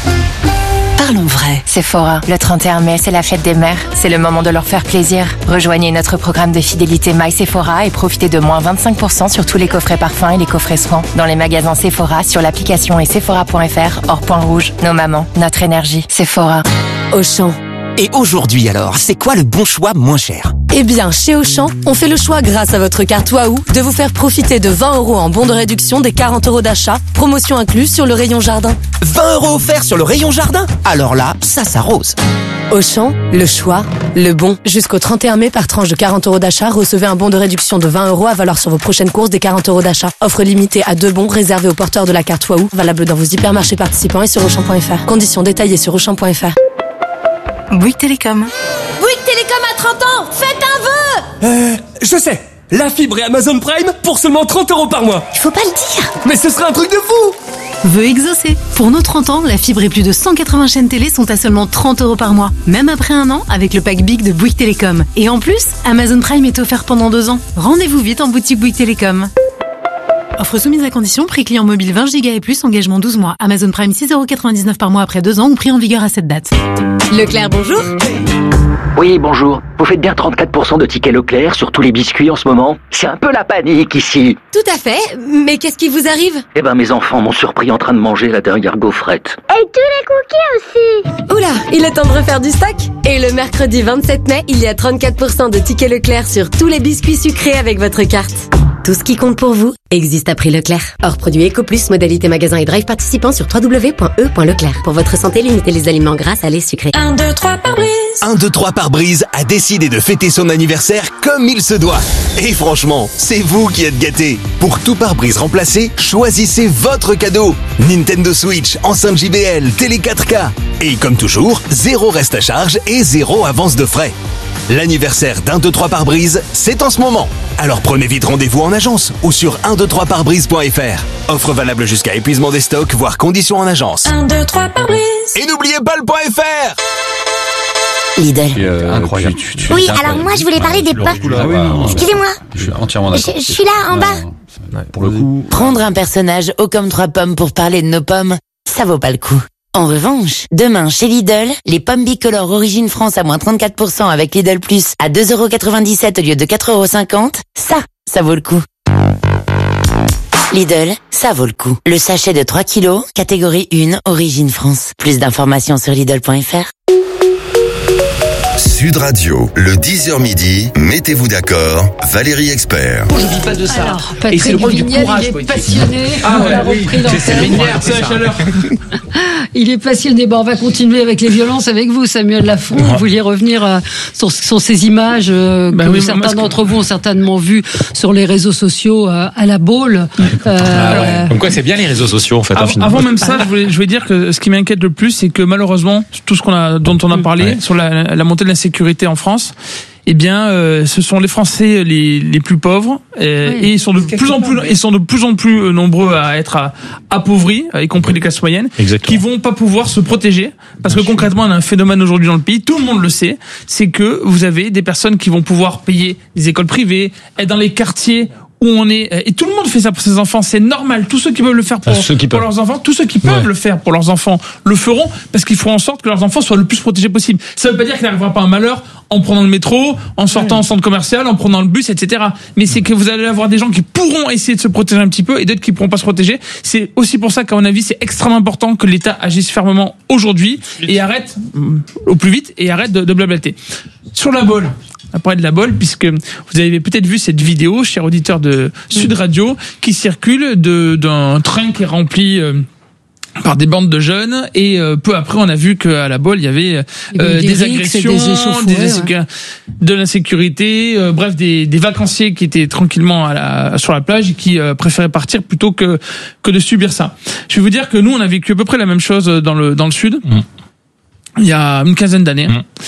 S6: Parlons vrai.
S3: Sephora, le 31 mai, c'est la fête des mères. C'est le moment de leur faire plaisir. Rejoignez notre programme de fidélité My Sephora et profitez de moins 25% sur tous les coffrets parfums et les coffrets soins. Dans les magasins Sephora, sur l'application et sephora.fr, hors point rouge. Nos mamans, notre énergie. Sephora.
S23: Auchan.
S17: Et aujourd'hui alors, c'est quoi le bon choix moins cher ?
S23: Eh bien, chez Auchan, on fait le choix grâce à votre carte Waouh de vous faire profiter de 20 € en bon de réduction des 40 € d'achat, promotion incluse sur le rayon jardin.
S17: 20 € offerts sur le rayon jardin ? Alors là, ça s'arrose.
S23: Auchan, le choix, le bon. Jusqu'au 31 mai, par tranche de 40 € d'achat, recevez un bon de réduction de 20 € à valoir sur vos prochaines courses des 40 € d'achat. Offre limitée à 2 bons réservés aux porteurs de la carte Waouh, valable dans vos hypermarchés participants et sur Auchan.fr. Conditions détaillées sur Auchan.fr.
S16: Bouygues Télécom.
S23: Bouygues Télécom à 30 ans, faites un vœu.
S4: Je sais. La fibre et Amazon Prime pour seulement 30 € par mois.
S23: Il faut pas le dire.
S4: Mais ce serait un truc de fou.
S16: Vœu exaucé. Pour nos 30 ans, la fibre et plus de 180 chaînes télé sont à seulement 30 € par mois. Même après un an, avec le pack Big de Bouygues Télécom. Et en plus, Amazon Prime est offert pendant 2 ans. Rendez-vous vite en boutique Bouygues Télécom. Offre soumise à condition, prix client mobile 20 Go et plus, engagement 12 mois. Amazon Prime 6,99 € par mois après 2 ans ou prix en vigueur à cette date.
S23: Leclerc, bonjour.
S5: Oui, bonjour. Vous faites bien 34% de tickets Leclerc sur tous les biscuits en ce moment? C'est un peu la panique ici.
S23: Tout à fait, mais qu'est-ce qui vous arrive?
S5: Eh ben, mes enfants m'ont surpris en train de manger la dernière gaufrette.
S23: Et tous les cookies aussi. Oula, il est temps de refaire du stock. Et le mercredi 27 mai, il y a 34% de tickets Leclerc sur tous les biscuits sucrés avec votre carte. Tout ce qui compte pour vous existe à prix Leclerc. Hors produit Eco Plus, modalité magasin et drive participant sur www.e.leclerc. Pour votre santé, limitez les aliments gras, salés, sucrés. 1, 2, 3 par brise.
S17: 1, 2, 3 par brise a décidé de fêter son anniversaire comme il se doit. Et franchement, c'est vous qui êtes gâtés. Pour tout pare-brise remplacé, choisissez votre cadeau. Nintendo Switch, enceinte JBL, télé 4K. Et comme toujours, 0 reste à charge et 0 avance de frais. L'anniversaire d'1, 2, 3 par brise, c'est en ce moment. Alors prenez vite rendez-vous en agence ou sur 123parbrise.fr. Offre valable jusqu'à épuisement des stocks, voire conditions en agence.
S23: 1, 2, 3 par brise.
S17: Et n'oubliez pas le .fr.
S23: Lidl.
S7: Incroyable.
S23: Oui, alors moi je voulais parler des pommes. Excusez-moi.
S7: Je suis entièrement d'accord.
S23: Je suis là en bas.
S7: Pour le coup.
S9: Prendre un personnage haut comme 3 pommes pour parler de nos pommes, ça vaut pas le coup. En revanche, demain chez Lidl, les pommes bicolores Origine France à moins 34% avec Lidl Plus à 2,97 € au lieu de 4,50 €, ça vaut le coup. Lidl, ça vaut le coup. Le sachet de 3 kilos, catégorie 1, Origine France. Plus d'informations sur Lidl.fr.
S2: Sud Radio, le 10h midi, mettez-vous d'accord, Valérie Expert.
S14: Je vis pas de ça.
S8: Alors, Patrick Vignal, il est passionné.
S14: On l'a repris dans
S8: Il est passionné. Bon, on va continuer avec les violences avec vous, Samuel Lafont. Vous vouliez revenir sur ces images que certains d'entre vous ont certainement vues sur les réseaux sociaux à la Baule.
S12: Comme quoi, c'est bien les réseaux sociaux, en fait.
S11: Avant même ça, je voulais dire que ce qui m'inquiète le plus, c'est que malheureusement, tout ce dont on a parlé sur la montée de l'insécurité en France, eh bien, ce sont les Français les plus pauvres, et ils sont de plus en plus nombreux à être appauvris, y compris les classes moyennes, qui vont pas pouvoir se protéger, parce que concrètement, on a un phénomène aujourd'hui dans le pays, tout le monde le sait, c'est que vous avez des personnes qui vont pouvoir payer des écoles privées, être dans les quartiers où on est, et tout le monde fait ça pour ses enfants, c'est normal. Tous ceux qui peuvent le faire pour leurs enfants, tous ceux qui peuvent le faire pour leurs enfants le feront, parce qu'ils feront en sorte que leurs enfants soient le plus protégés possible. Ça veut pas dire qu'il n'arrivera pas un malheur en prenant le métro, en sortant en centre commercial, en prenant le bus, etc. Mais c'est que vous allez avoir des gens qui pourront essayer de se protéger un petit peu et d'autres qui pourront pas se protéger. C'est aussi pour ça qu'à mon avis, c'est extrêmement important que l'État agisse fermement aujourd'hui et arrête au plus vite et arrête de blablater. Sur la bolle. À parler de la bolle, puisque vous avez peut-être vu cette vidéo, cher auditeur de Sud Radio, qui circule d'un train qui est rempli par des bandes de jeunes, et peu après on a vu qu'à la bolle il y avait des agressions, de l'insécurité, bref des vacanciers qui étaient tranquillement sur la plage et qui préféraient partir plutôt que de subir ça. Je vais vous dire que nous on a vécu à peu près la même chose dans le sud. Il y a une quinzaine d'années.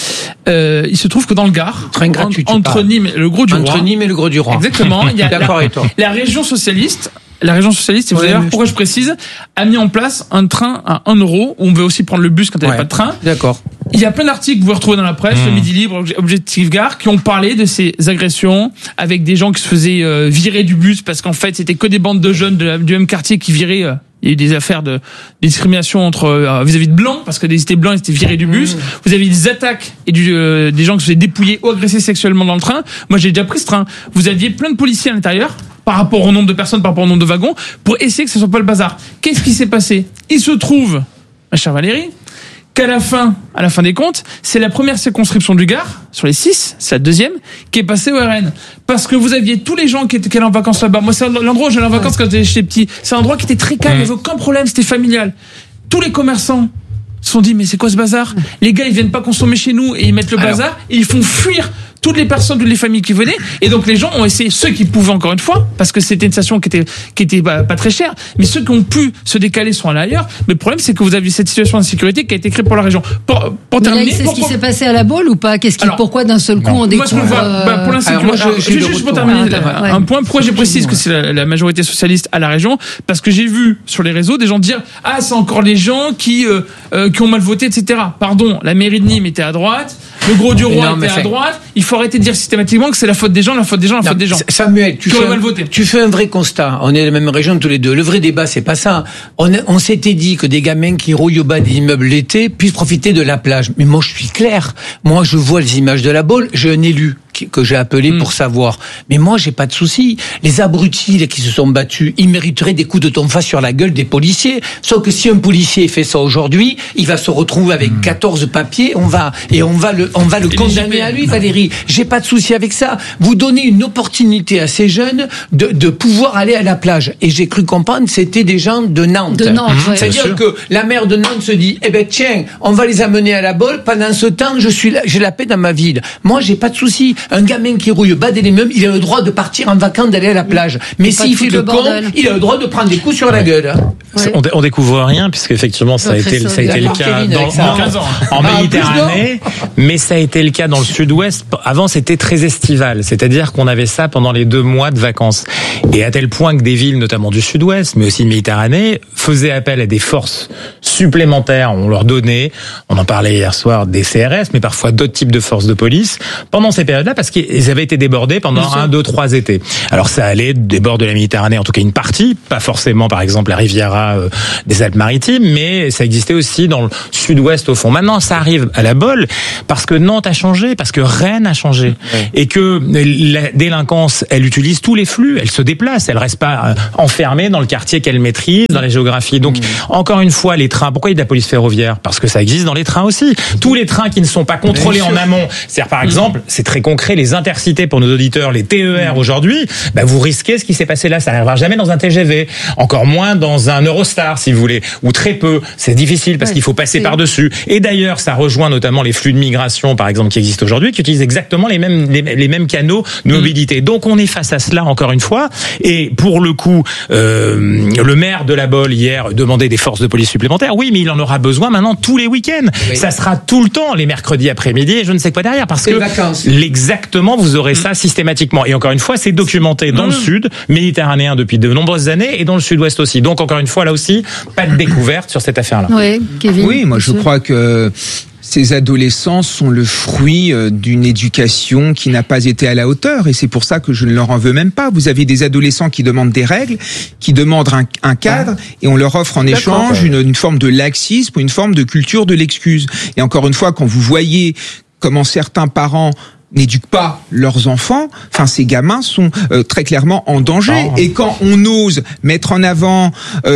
S11: Il se trouve que dans le Gard, entre Nîmes et le Gros-du-Roi. Exactement. Il y a la région socialiste, et vous allez voir pourquoi je précise, a mis en place un train à 1 euro, où on veut aussi prendre le bus quand il n'y avait pas de train.
S14: D'accord.
S11: Il y a plein d'articles que vous retrouvez dans la presse, le Midi Libre, Objectif Gare, qui ont parlé de ces agressions, avec des gens qui se faisaient virer du bus, parce qu'en fait, c'était que des bandes de jeunes du même quartier qui viraient. Il y a eu des affaires de discrimination vis-à-vis de blancs, parce que des étaient blancs, ils étaient virés du bus. Vous avez des attaques et des gens qui se faisaient dépouiller ou agresser sexuellement dans le train. Moi, j'ai déjà pris ce train. Vous aviez plein de policiers à l'intérieur, par rapport au nombre de personnes, par rapport au nombre de wagons, pour essayer que ce soit pas le bazar. Qu'est-ce qui s'est passé? Il se trouve, ma chère Valérie, qu'à la fin des comptes, c'est la première circonscription du Gard, sur les 6, c'est la deuxième, qui est passée au RN. Parce que vous aviez tous les gens qui allaient en vacances là-bas. Moi, c'est l'endroit où j'allais en vacances quand j'étais petit. C'est un endroit qui était très calme, il n'y avait aucun problème, c'était familial. Tous les commerçants se sont dit, mais c'est quoi ce bazar? Les gars, ils viennent pas consommer chez nous et ils mettent le bazar, et ils font fuir toutes les personnes, toutes les familles qui venaient, et donc les gens ont essayé, ceux qui pouvaient encore une fois, parce que c'était une station qui était pas très chère, mais ceux qui ont pu se décaler sont allés ailleurs. Mais le problème, c'est que vous aviez cette situation d'insécurité qui a été créée pour la région. Pour terminer,
S8: c'est ce qui s'est passé à la bolle ou pas? Pourquoi d'un seul coup on découvre
S11: pour l'insécurité, juste pour terminer, un point. Pourquoi j'ai précisé que c'est la majorité socialiste à la région? Parce que j'ai vu sur les réseaux des gens dire c'est encore les gens qui ont mal voté, etc. Pardon, la mairie de Nîmes était à droite, le Gros-du-Roi était à droite. Il faut arrêter de dire systématiquement que c'est la faute des gens.
S14: Samuel, tu fais un vrai constat. On est de la même région tous les deux. Le vrai débat, c'est pas ça. On s'était dit que des gamins qui rouillent au bas des immeubles l'été puissent profiter de la plage. Mais moi, je suis clair. Moi, je vois les images de la bolle. J'ai un élu que j'ai appelé pour savoir. Mais moi, j'ai pas de souci. Les abrutis qui se sont battus, ils mériteraient des coups de tonfa sur la gueule des policiers. Sauf que si un policier fait ça aujourd'hui, il va se retrouver avec 14 papiers. On va le condamner à lui, Valérie. J'ai pas de souci avec ça. Vous donnez une opportunité à ces jeunes de pouvoir aller à la plage. Et j'ai cru comprendre, c'était des gens de Nantes. C'est-à-dire que la maire de Nantes se dit, tiens, on va les amener à la bolle. Pendant ce temps, j'ai la paix dans ma ville. Moi, j'ai pas de souci. Un gamin qui rouille au bas des immeubles, il a le droit de partir en vacances, d'aller à la plage. Mais s'il fait le con, il a le droit de prendre des coups sur la gueule.
S12: On découvre rien, puisque effectivement, ça a été le cas en Méditerranée, mais ça a été le cas dans le sud-ouest. Avant, c'était très estival. C'est-à-dire qu'on avait ça pendant les 2 mois de vacances. Et à tel point que des villes, notamment du sud-ouest, mais aussi de Méditerranée, faisaient appel à des forces supplémentaires. On leur donnait, on en parlait hier soir, des CRS, mais parfois d'autres types de forces de police, pendant ces périodes-là, parce qu'ils avaient été débordés pendant 1, 2, 3 étés. Alors ça allait des bords de la Méditerranée, en tout cas une partie, pas forcément par exemple la Riviera des Alpes-Maritimes, mais ça existait aussi dans le sud-ouest au fond. Maintenant, ça arrive à la bolle parce que Nantes a changé, parce que Rennes a changé, et que la délinquance, elle utilise tous les flux, elle se déplace, elle reste pas enfermée dans le quartier qu'elle maîtrise, dans la géographie. Donc, encore une fois, les trains, pourquoi il y a de la police ferroviaire? Parce que ça existe dans les trains aussi. Tous les trains qui ne sont pas contrôlés en amont, c'est-à-dire par exemple, c'est très concret, les intercités pour nos auditeurs, les TER aujourd'hui, vous risquez ce qui s'est passé là, ça n'arrivera jamais dans un TGV, encore moins dans un Eurostar si vous voulez, ou très peu, c'est difficile parce qu'il faut passer par-dessus. Et d'ailleurs, ça rejoint notamment les flux de migration par exemple qui existent aujourd'hui, qui utilisent exactement les mêmes canaux de mobilité. Donc on est face à cela encore une fois, et pour le coup, le maire de la Bolle hier demandait des forces de police supplémentaires, oui, mais il en aura besoin maintenant tous les week-ends. Ça sera tout le temps, les mercredis après-midi, et je ne sais quoi derrière, parce que exactement, vous aurez ça systématiquement. Et encore une fois, c'est documenté dans le sud méditerranéen depuis de nombreuses années et dans le sud-ouest aussi. Donc encore une fois, là aussi, pas de découverte sur cette affaire-là.
S8: Oui, Kevin.
S15: Oui, moi je crois que ces adolescents sont le fruit d'une éducation qui n'a pas été à la hauteur, et c'est pour ça que je ne leur en veux même pas. Vous avez des adolescents qui demandent des règles, qui demandent un cadre, et on leur offre en échange une forme de laxisme ou une forme de culture de l'excuse. Et encore une fois, quand vous voyez comment certains parents n'éduquent pas leurs enfants, enfin ces gamins sont très clairement en danger. Et quand on ose mettre en avant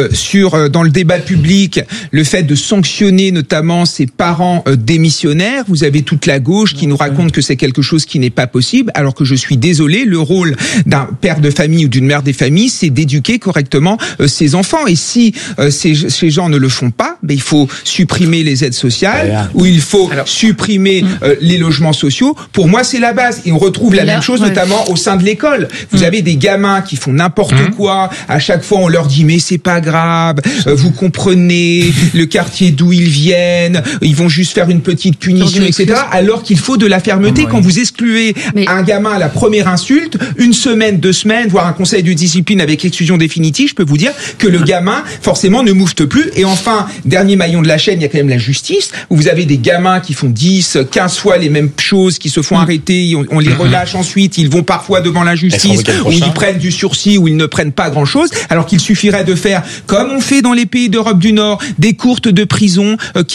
S15: dans le débat public le fait de sanctionner notamment ces parents démissionnaires, vous avez toute la gauche qui nous raconte que c'est quelque chose qui n'est pas possible, alors que je suis désolé, le rôle d'un père de famille ou d'une mère des familles, c'est d'éduquer correctement ses enfants. Et si ces gens ne le font pas, il faut supprimer les aides sociales ou il faut supprimer les logements sociaux. Pour moi, c'est la base. Et on retrouve la même chose, notamment au sein de l'école. Vous avez des gamins qui font n'importe quoi. À chaque fois, on leur dit, mais c'est pas grave. Vous comprenez le quartier d'où ils viennent. Ils vont juste faire une petite punition, etc. Alors qu'il faut de la fermeté. Quand vous excluez un gamin à la première insulte, 1 semaine, 2 semaines, voire un conseil de discipline avec exclusion définitive, je peux vous dire que le gamin, forcément, ne moufte plus. Et enfin, dernier maillon de la chaîne, il y a quand même la justice, où vous avez des gamins qui font 10, 15 fois les mêmes choses, qui se font arrêter, on les relâche ensuite, ils vont parfois devant la justice, où ils prennent du sursis, où ils ne prennent pas grand-chose, alors qu'il suffirait de faire, comme on fait dans les pays d'Europe du Nord, des courtes de prison,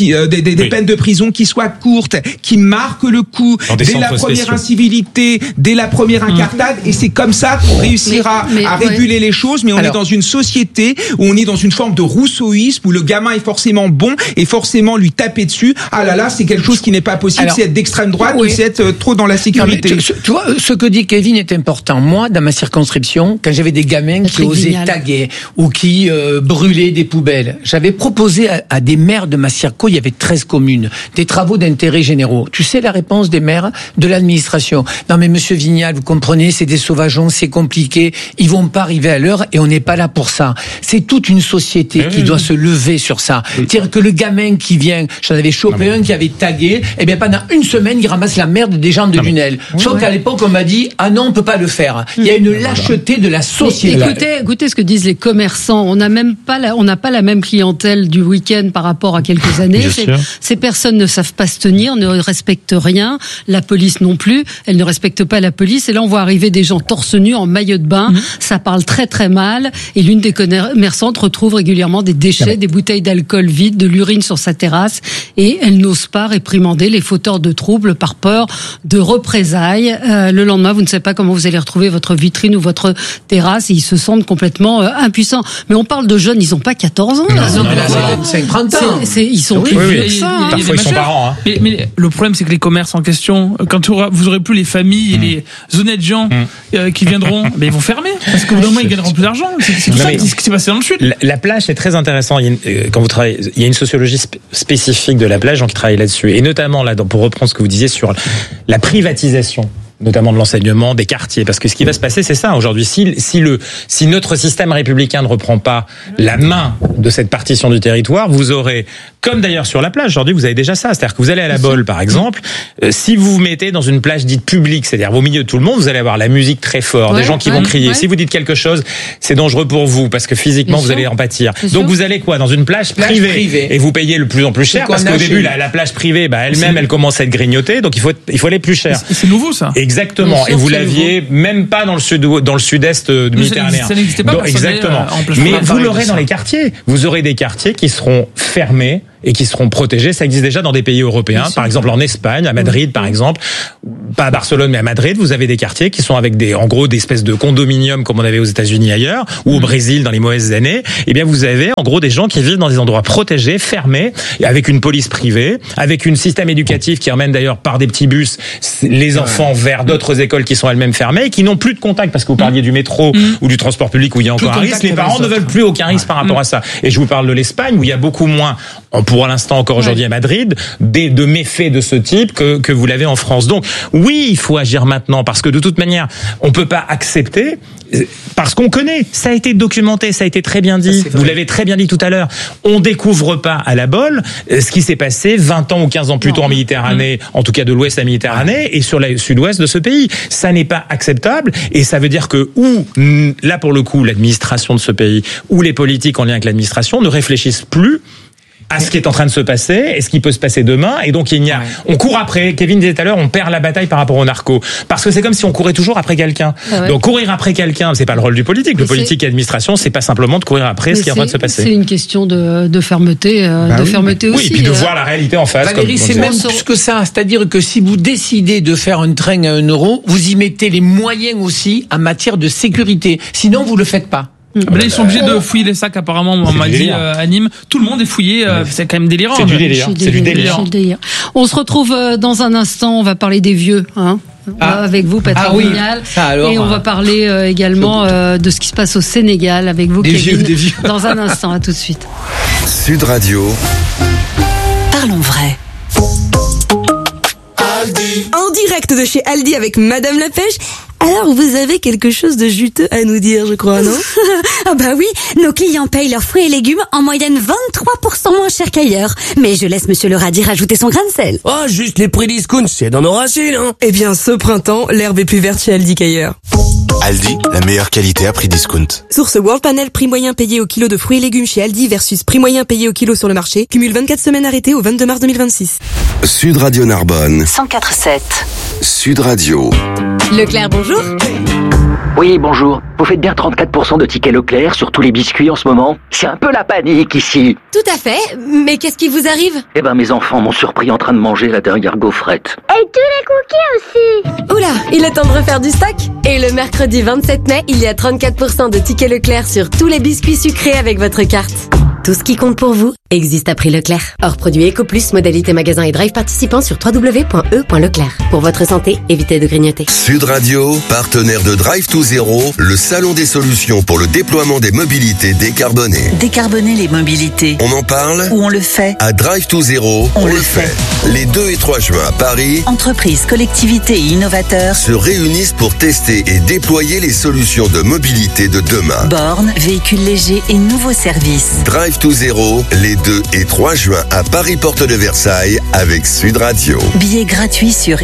S15: des peines de prison qui soient courtes, qui marquent le coup, dès la première incivilité, dès la première incartade, et c'est comme ça qu'on réussira à réguler les choses, mais on est dans une société où on est dans une forme de rousseauisme, où le gamin est forcément bon, et forcément lui taper dessus, ah là là, c'est quelque chose qui n'est pas possible, c'est être d'extrême droite, ou c'est être trop dans la sécurité.
S14: Tu vois, ce que dit Kevin est important. Moi, dans ma circonscription, quand j'avais des gamins qui osaient taguer ou qui brûlaient des poubelles, j'avais proposé à des maires de ma circo, il y avait 13 communes, des travaux d'intérêt généraux. Tu sais la réponse des maires de l'administration? Non mais monsieur Vignal, vous comprenez, c'est des sauvageons, c'est compliqué, ils vont pas arriver à l'heure et on n'est pas là pour ça. C'est toute une société qui doit se lever sur ça. C'est-à-dire que le gamin qui vient, j'en avais chopé un qui avait tagué, et bien pendant 1 semaine, il ramasse la merde des gens de Lunel. Sauf qu'à l'époque, on m'a dit, ah non, on peut pas le faire. Il y a une lâcheté de la société.
S8: Écoutez ce que disent les commerçants. On n'a pas la même clientèle du week-end par rapport à quelques années. Ces personnes ne savent pas se tenir, ne respectent rien. La police non plus. Elle ne respecte pas la police. Et là, on voit arriver des gens torse nu en maillot de bain. Ça parle très très mal. Et l'une des commerçantes retrouve régulièrement des déchets, des bouteilles d'alcool vides, de l'urine sur sa terrasse. Et elle n'ose pas réprimander les fauteurs de troubles par peur de représailles. Le lendemain, vous ne savez pas comment vous allez retrouver votre vitrine ou votre terrasse et ils se sentent complètement impuissants. Mais on parle de jeunes, ils n'ont pas 14 ans.
S14: C'est 30 ans.
S8: Ils sont plus vieux que ça.
S12: Parfois, ils sont parents.
S11: Mais le problème, c'est que les commerces en question, quand vous aurez plus les familles et les honnêtes gens qui viendront, ils vont fermer. Parce que vraiment, ils gagneront plus d'argent. C'est tout ça ce qui s'est passé dans le Sud.
S12: La plage, c'est très intéressant. Quand vous travaillez, il y a une sociologie spécifique de la plage, gens qui travaillent là-dessus. Et notamment, là, pour reprendre ce que vous disiez sur la privatisation, notamment de l'enseignement, des quartiers. Parce que ce qui va se passer, c'est ça. Aujourd'hui, si notre système républicain ne reprend pas la main de cette partition du territoire, vous aurez, comme d'ailleurs sur la plage, aujourd'hui, vous avez déjà ça. C'est-à-dire que vous allez à la Baule, par exemple, si vous vous mettez dans une plage dite publique, c'est-à-dire au milieu de tout le monde, vous allez avoir la musique très fort, des gens qui vont crier. Si vous dites quelque chose, c'est dangereux pour vous, parce que physiquement, vous allez en pâtir. Donc vous allez dans une plage privée. Et vous payez le plus en plus cher, parce qu'au début, la plage privée, elle-même, elle commence à être grignotée, donc il faut aller plus cher.
S11: C'est nouveau, ça.
S12: Exactement. Et vous l'aviez même pas dans le sud-est méditerranéen.
S11: Ça n'existait pas.
S12: Exactement. Mais vous l'aurez dans les quartiers. Vous aurez des quartiers qui seront fermés et qui seront protégés. Ça existe déjà dans des pays européens. Par exemple, en Espagne, à Madrid, par exemple. Pas à Barcelone, mais à Madrid, vous avez des quartiers qui sont avec en gros, des espèces de condominiums comme on avait aux États-Unis ailleurs, ou au Brésil dans les mauvaises années. Eh bien, vous avez, en gros, des gens qui vivent dans des endroits protégés, fermés, et avec une police privée, avec un système éducatif qui emmène d'ailleurs par des petits bus les enfants vers d'autres écoles qui sont elles-mêmes fermées et qui n'ont plus de contact, parce que vous parliez du métro ou du transport public où il y a encore un risque. Les parents ne veulent plus aucun risque par rapport à ça. Et je vous parle de l'Espagne où il y a beaucoup moins pour l'instant encore aujourd'hui à Madrid, de méfaits de ce type que vous l'avez en France. Donc oui, il faut agir maintenant parce que de toute manière, on peut pas accepter parce qu'on connaît, ça a été documenté, ça a été très bien dit. Vous l'avez très bien dit tout à l'heure. On découvre pas à la bol ce qui s'est passé 20 ans ou 15 ans plus tôt en Méditerranée, en tout cas de l'ouest de la Méditerranée et sur le sud-ouest de ce pays. Ça n'est pas acceptable et ça veut dire que là pour le coup, l'administration de ce pays ou les politiques en lien avec l'administration ne réfléchissent plus à ce qui est en train de se passer et ce qui peut se passer demain. Et donc, on court après. Kevin disait tout à l'heure, on perd la bataille par rapport aux narcos. Parce que c'est comme si on courait toujours après quelqu'un. Donc, courir après quelqu'un, c'est pas le rôle du politique. Le politique et l'administration, c'est pas simplement de courir après ce qui est en train de se passer.
S8: C'est une question de fermeté, fermeté aussi.
S12: Oui, et puis de voir la réalité en face.
S14: Valérie, c'est même plus que ça. C'est-à-dire que si vous décidez de faire un train à 1 euro, vous y mettez les moyens aussi en matière de sécurité. Sinon, vous le faites pas.
S11: Là, ils sont obligés de fouiller les sacs, apparemment, on m'a dit à Nîmes. Tout le monde est fouillé, c'est quand même délirant.
S12: C'est du délire.
S8: On se retrouve dans un instant, on va parler des vieux, avec vous, Patrick Vignal. Et on va parler également de ce qui se passe au Sénégal avec vous, Kevin.
S2: Des vieux.
S8: Dans un instant, à tout de suite.
S2: Sud Radio.
S6: Parlons vrai.
S23: En direct de chez Aldi avec Madame la Pêche. Alors, vous avez quelque chose de juteux à nous dire, je crois, non?
S24: Ah bah oui, nos clients payent leurs fruits et légumes en moyenne 23% moins cher qu'ailleurs. Mais je laisse Monsieur le radis rajouter son grain de sel.
S4: Oh, juste les prix discount, c'est dans nos racines, hein.
S23: Eh bien, ce printemps, l'herbe est plus verte chez Aldi qu'ailleurs.
S25: Aldi, la meilleure qualité à prix discount.
S23: Source World Panel, prix moyen payé au kilo de fruits et légumes chez Aldi versus prix moyen payé au kilo sur le marché. Cumule 24 semaines arrêtées au 22 mars 2026.
S2: Sud Radio Narbonne.
S6: 104.7.
S2: Sud Radio.
S23: Leclerc, bonjour.
S5: Oui, bonjour. Vous faites bien 34% de tickets Leclerc sur tous les biscuits en ce moment? C'est un peu la panique ici.
S24: Tout à fait. Mais qu'est-ce qui vous arrive?
S5: Eh ben, mes enfants m'ont surpris en train de manger la dernière gaufrette.
S24: Et tous les cookies aussi. Oula, il est temps de refaire du stock. Et le mercredi 27 mai, il y a 34% de tickets Leclerc sur tous les biscuits sucrés avec votre carte. Tout ce qui compte pour vous existe à prix Leclerc. Hors produit EcoPlus, modalité magasin et drive participant sur www.e.leclerc. Pour votre santé, évitez de grignoter.
S2: Sud Radio, partenaire de Drive to Zero, le salon des solutions pour le déploiement des mobilités décarbonées.
S6: Décarboner les mobilités.
S2: On en parle?
S6: Ou on le fait?
S2: À Drive to Zero, on le fait. Les 2 et 3 juin à Paris,
S6: entreprises, collectivités et innovateurs
S2: se réunissent pour tester et déployer les solutions de mobilité de demain.
S6: Bornes, véhicules légers et nouveaux services.
S2: Drive to Zero, les 2 et 3 juin à Paris Porte de Versailles avec Sud Radio.
S6: Billets gratuits sur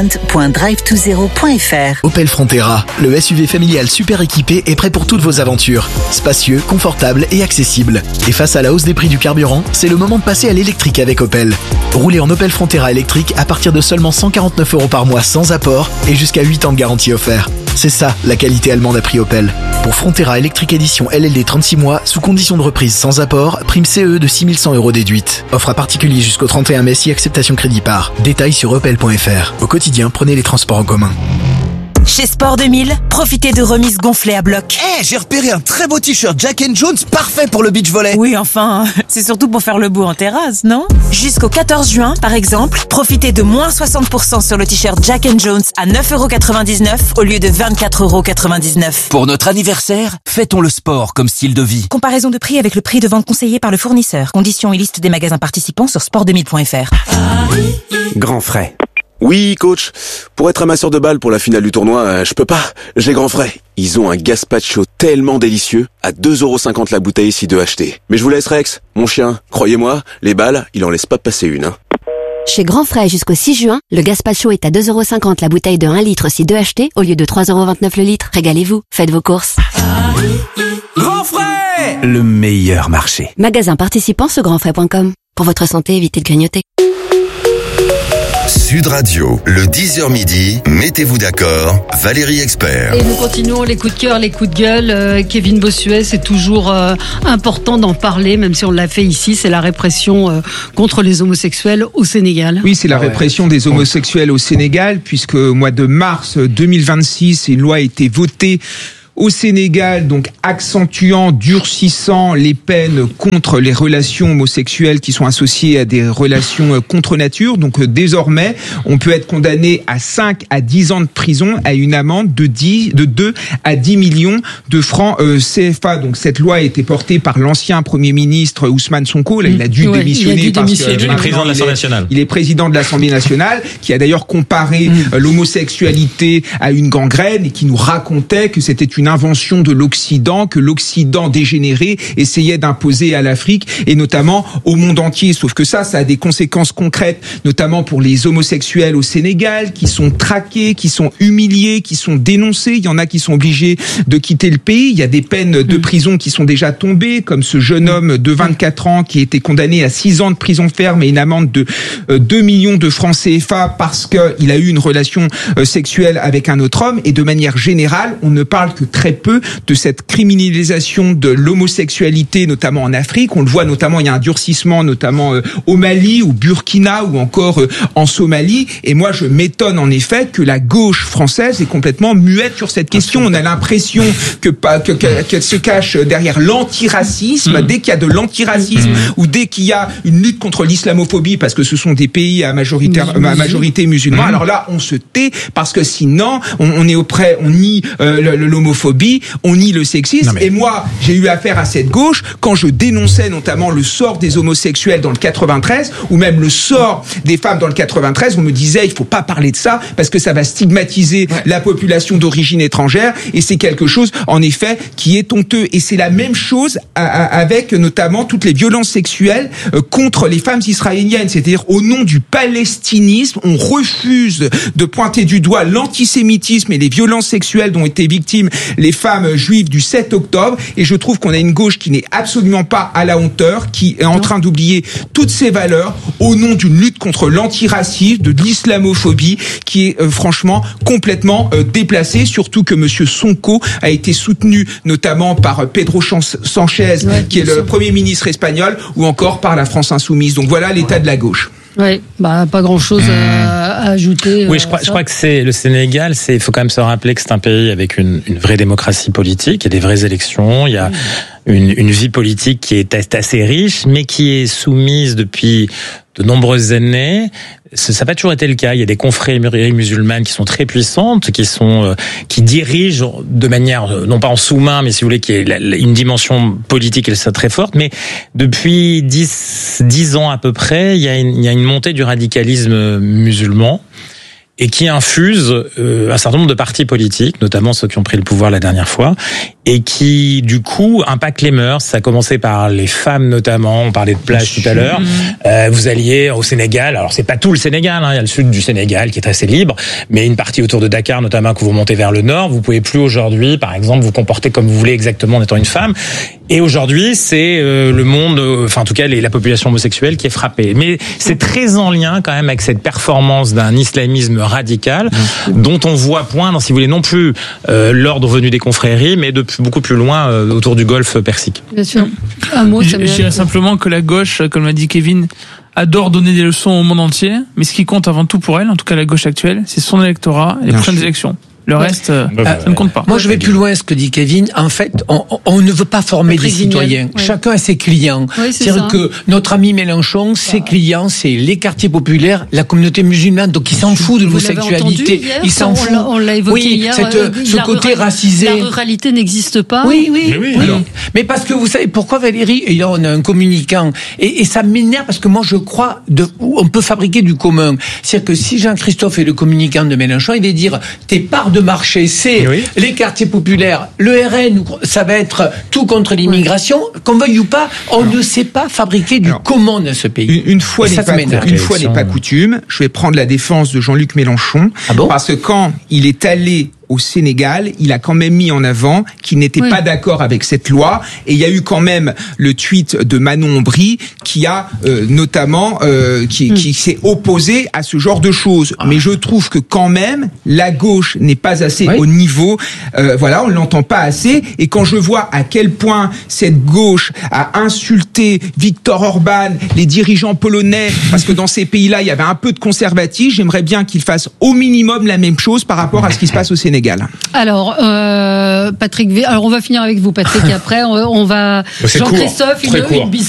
S6: event.drivetozero.fr.
S7: Opel Frontera, le SUV familial super équipé est prêt pour toutes vos aventures. Spacieux, confortable et accessible. Et face à la hausse des prix du carburant, c'est le moment de passer à l'électrique avec Opel. Roulez en Opel Frontera électrique à partir de seulement 149 € par mois sans apport et jusqu'à 8 ans de garantie offert. C'est ça, la qualité allemande à prix Opel. Pour Frontera électrique édition LLD 36 mois, sous condition de reprise sans apport, prime CE de 6100 € déduite. Offre à particulier jusqu'au 31 mai si acceptation crédit par. Détails sur opel.fr. Au quotidien, prenez les transports en commun.
S10: Chez Sport 2000, profitez de remises gonflées à bloc.
S18: J'ai repéré un très beau t-shirt Jack & Jones, parfait pour le beach volley.
S10: Oui, enfin, c'est surtout pour faire le beau en terrasse, non? Jusqu'au 14 juin, par exemple, profitez de moins 60% sur le t-shirt Jack & Jones à 9,99 € au lieu de 24,99 €.
S18: Pour notre anniversaire, fêtons le sport comme style de vie.
S10: Comparaison de prix avec le prix de vente conseillé par le fournisseur. Conditions et liste des magasins participants sur sport2000.fr.
S25: Grand frais. Oui, coach. Pour être amasseur de balles pour la finale du tournoi, je peux pas. J'ai grand frais. Ils ont un gazpacho tellement délicieux, à 2,50 € la bouteille si 2 achetés. Mais je vous laisse Rex, mon chien. Croyez-moi, les balles, il en laisse pas passer une, hein.
S24: Chez Grand Frais jusqu'au 6 juin, le gazpacho est à 2,50 € la bouteille de 1 litre si 2 achetés au lieu de 3,29 € le litre. Régalez-vous, faites vos courses.
S18: Grand frais! Le meilleur marché.
S24: Magasin participant sur grandfrais.com. Pour votre santé, évitez de grignoter.
S2: Sud Radio, le 10h midi, mettez-vous d'accord, Valérie Expert.
S8: Et nous continuons les coups de cœur, les coups de gueule. Kevin Bossuet, c'est toujours important d'en parler, même si on l'a fait ici, c'est la répression contre les homosexuels au Sénégal.
S15: Oui, c'est la répression des homosexuels au Sénégal, puisque au mois de mars 2026, une loi a été votée au Sénégal, donc accentuant, durcissant les peines contre les relations homosexuelles qui sont associées à des relations contre nature. Donc désormais, on peut être condamné à 5 à 10 ans de prison, à une amende de 2 à 10 millions de francs CFA. Donc cette loi a été portée par l'ancien Premier ministre Ousmane Sonko. Là, il a dû démissionner parce que
S12: il est président de l'Assemblée nationale.
S15: Il est président de l'Assemblée nationale, qui a d'ailleurs comparé l'homosexualité à une gangrène et qui nous racontait que c'était une invention de l'Occident, que l'Occident dégénéré essayait d'imposer à l'Afrique et notamment au monde entier. Sauf que ça a des conséquences concrètes, notamment pour les homosexuels au Sénégal, qui sont traqués, qui sont humiliés, qui sont dénoncés. Il y en a qui sont obligés de quitter le pays. Il y a des peines de prison qui sont déjà tombées, comme ce jeune homme de 24 ans qui a été condamné à 6 ans de prison ferme et une amende de 2 millions de francs CFA parce qu'il a eu une relation sexuelle avec un autre homme. Et de manière générale, on ne parle que très peu de cette criminalisation de l'homosexualité, notamment en Afrique. On le voit notamment, il y a un durcissement notamment au Mali, au Burkina ou encore en Somalie. Et moi, je m'étonne en effet que la gauche française est complètement muette sur cette question. On a l'impression qu'elle se cache derrière l'antiracisme. Dès qu'il y a de l'antiracisme ou dès qu'il y a une lutte contre l'islamophobie, parce que ce sont des pays à majorité musulmane, alors là, on se tait parce que sinon, on nie l'homophobie, on nie le sexisme. Et moi, j'ai eu affaire à cette gauche quand je dénonçais notamment le sort des homosexuels dans le 93 ou même le sort des femmes dans le 93. On me disait, il faut pas parler de ça parce que ça va stigmatiser la population d'origine étrangère et c'est quelque chose, en effet, qui est honteux. Et c'est la même chose avec notamment toutes les violences sexuelles contre les femmes israéliennes. C'est-à-dire, au nom du palestinisme, on refuse de pointer du doigt l'antisémitisme et les violences sexuelles dont étaient victimes les femmes juives du 7 octobre. Et je trouve qu'on a une gauche qui n'est absolument pas à la hauteur, qui est en train d'oublier toutes ces valeurs au nom d'une lutte contre l'antiracisme, de l'islamophobie, qui est franchement complètement déplacée. Surtout que monsieur Sonko a été soutenu notamment par Pedro Sanchez, qui est le Premier ministre espagnol, ou encore par la France insoumise. Donc voilà l'état de la gauche.
S8: Oui, pas grand-chose à ajouter.
S12: Oui, je crois que c'est le Sénégal. Il faut quand même se rappeler que c'est un pays avec une vraie démocratie politique. Il y a des vraies élections. Il y a une vie politique qui est assez riche, mais qui est soumise depuis de nombreuses années. Ça n'a pas toujours été le cas. Il y a des confréries musulmanes qui sont très puissantes, qui dirigent de manière, non pas en sous-main, mais si vous voulez, qui est une dimension politique, elle est très forte. Mais depuis 10 ans à peu près, il y a une montée du radicalisme musulman et qui infuse un certain nombre de partis politiques, notamment ceux qui ont pris le pouvoir la dernière fois, et qui, du coup, impactent les mœurs. Ça a commencé par les femmes, notamment. On parlait de plage tout à l'heure. Vous alliez au Sénégal. Alors, c'est pas tout le Sénégal, hein. Il y a le sud du Sénégal qui est assez libre, mais une partie autour de Dakar, notamment, que vous remontez vers le nord. Vous pouvez plus aujourd'hui, par exemple, vous comporter comme vous voulez exactement en étant une femme. Et aujourd'hui, c'est le monde, enfin, en tout cas, la population homosexuelle qui est frappée. Mais c'est très en lien, quand même, avec cette performance d'un islamisme radical, dont on voit poindre, si vous voulez, non plus l'ordre venu des confréries, mais beaucoup plus loin autour du golfe Persique.
S8: Bien sûr. Un mot,
S11: je dirais simplement que la gauche, comme l'a dit Kevin, adore donner des leçons au monde entier, mais ce qui compte avant tout pour elle, en tout cas la gauche actuelle, c'est son électorat et les prochaines élections. Le reste, ça ne compte pas.
S14: Moi, je vais plus loin ce que dit Kevin. En fait, on ne veut pas former des citoyens. Chacun a ses clients. C'est-à-dire que notre ami Mélenchon, ses clients, c'est les quartiers populaires, la communauté musulmane. Donc, il s'en fout de l'homosexualité. Il s'en fout.
S8: On l'a évoqué hier.
S14: Ce côté racisé.
S8: La ruralité n'existe pas.
S14: Oui. Mais parce que vous savez pourquoi, Valérie, et là, on a un communicant. Et ça m'énerve parce que moi, je crois on peut fabriquer du commun. C'est-à-dire que si Jean-Christophe est le communicant de Mélenchon, il va dire, tes parts de marché, c'est les quartiers populaires. Le RN, ça va être tout contre l'immigration. Qu'on veuille ou pas, on ne sait pas fabriquer du commun dans ce pays.
S15: Une fois n'est pas coutume, je vais prendre la défense de Jean-Luc Mélenchon. Parce que quand il est allé au Sénégal, il a quand même mis en avant qu'il n'était pas d'accord avec cette loi, et il y a eu quand même le tweet de Manon Aubry qui a notamment qui s'est opposé à ce genre de choses. Mais je trouve que quand même la gauche n'est pas assez au niveau. On l'entend pas assez. Et quand je vois à quel point cette gauche a insulté Viktor Orban, les dirigeants polonais, parce que dans ces pays-là il y avait un peu de conservatisme, j'aimerais bien qu'ils fassent au minimum la même chose par rapport à ce qui se passe au Sénégal. légal.
S8: Alors, Patrick, alors on va finir avec vous, Patrick, et après on va...
S12: C'est
S8: Jean-Christophe,
S12: court,
S8: une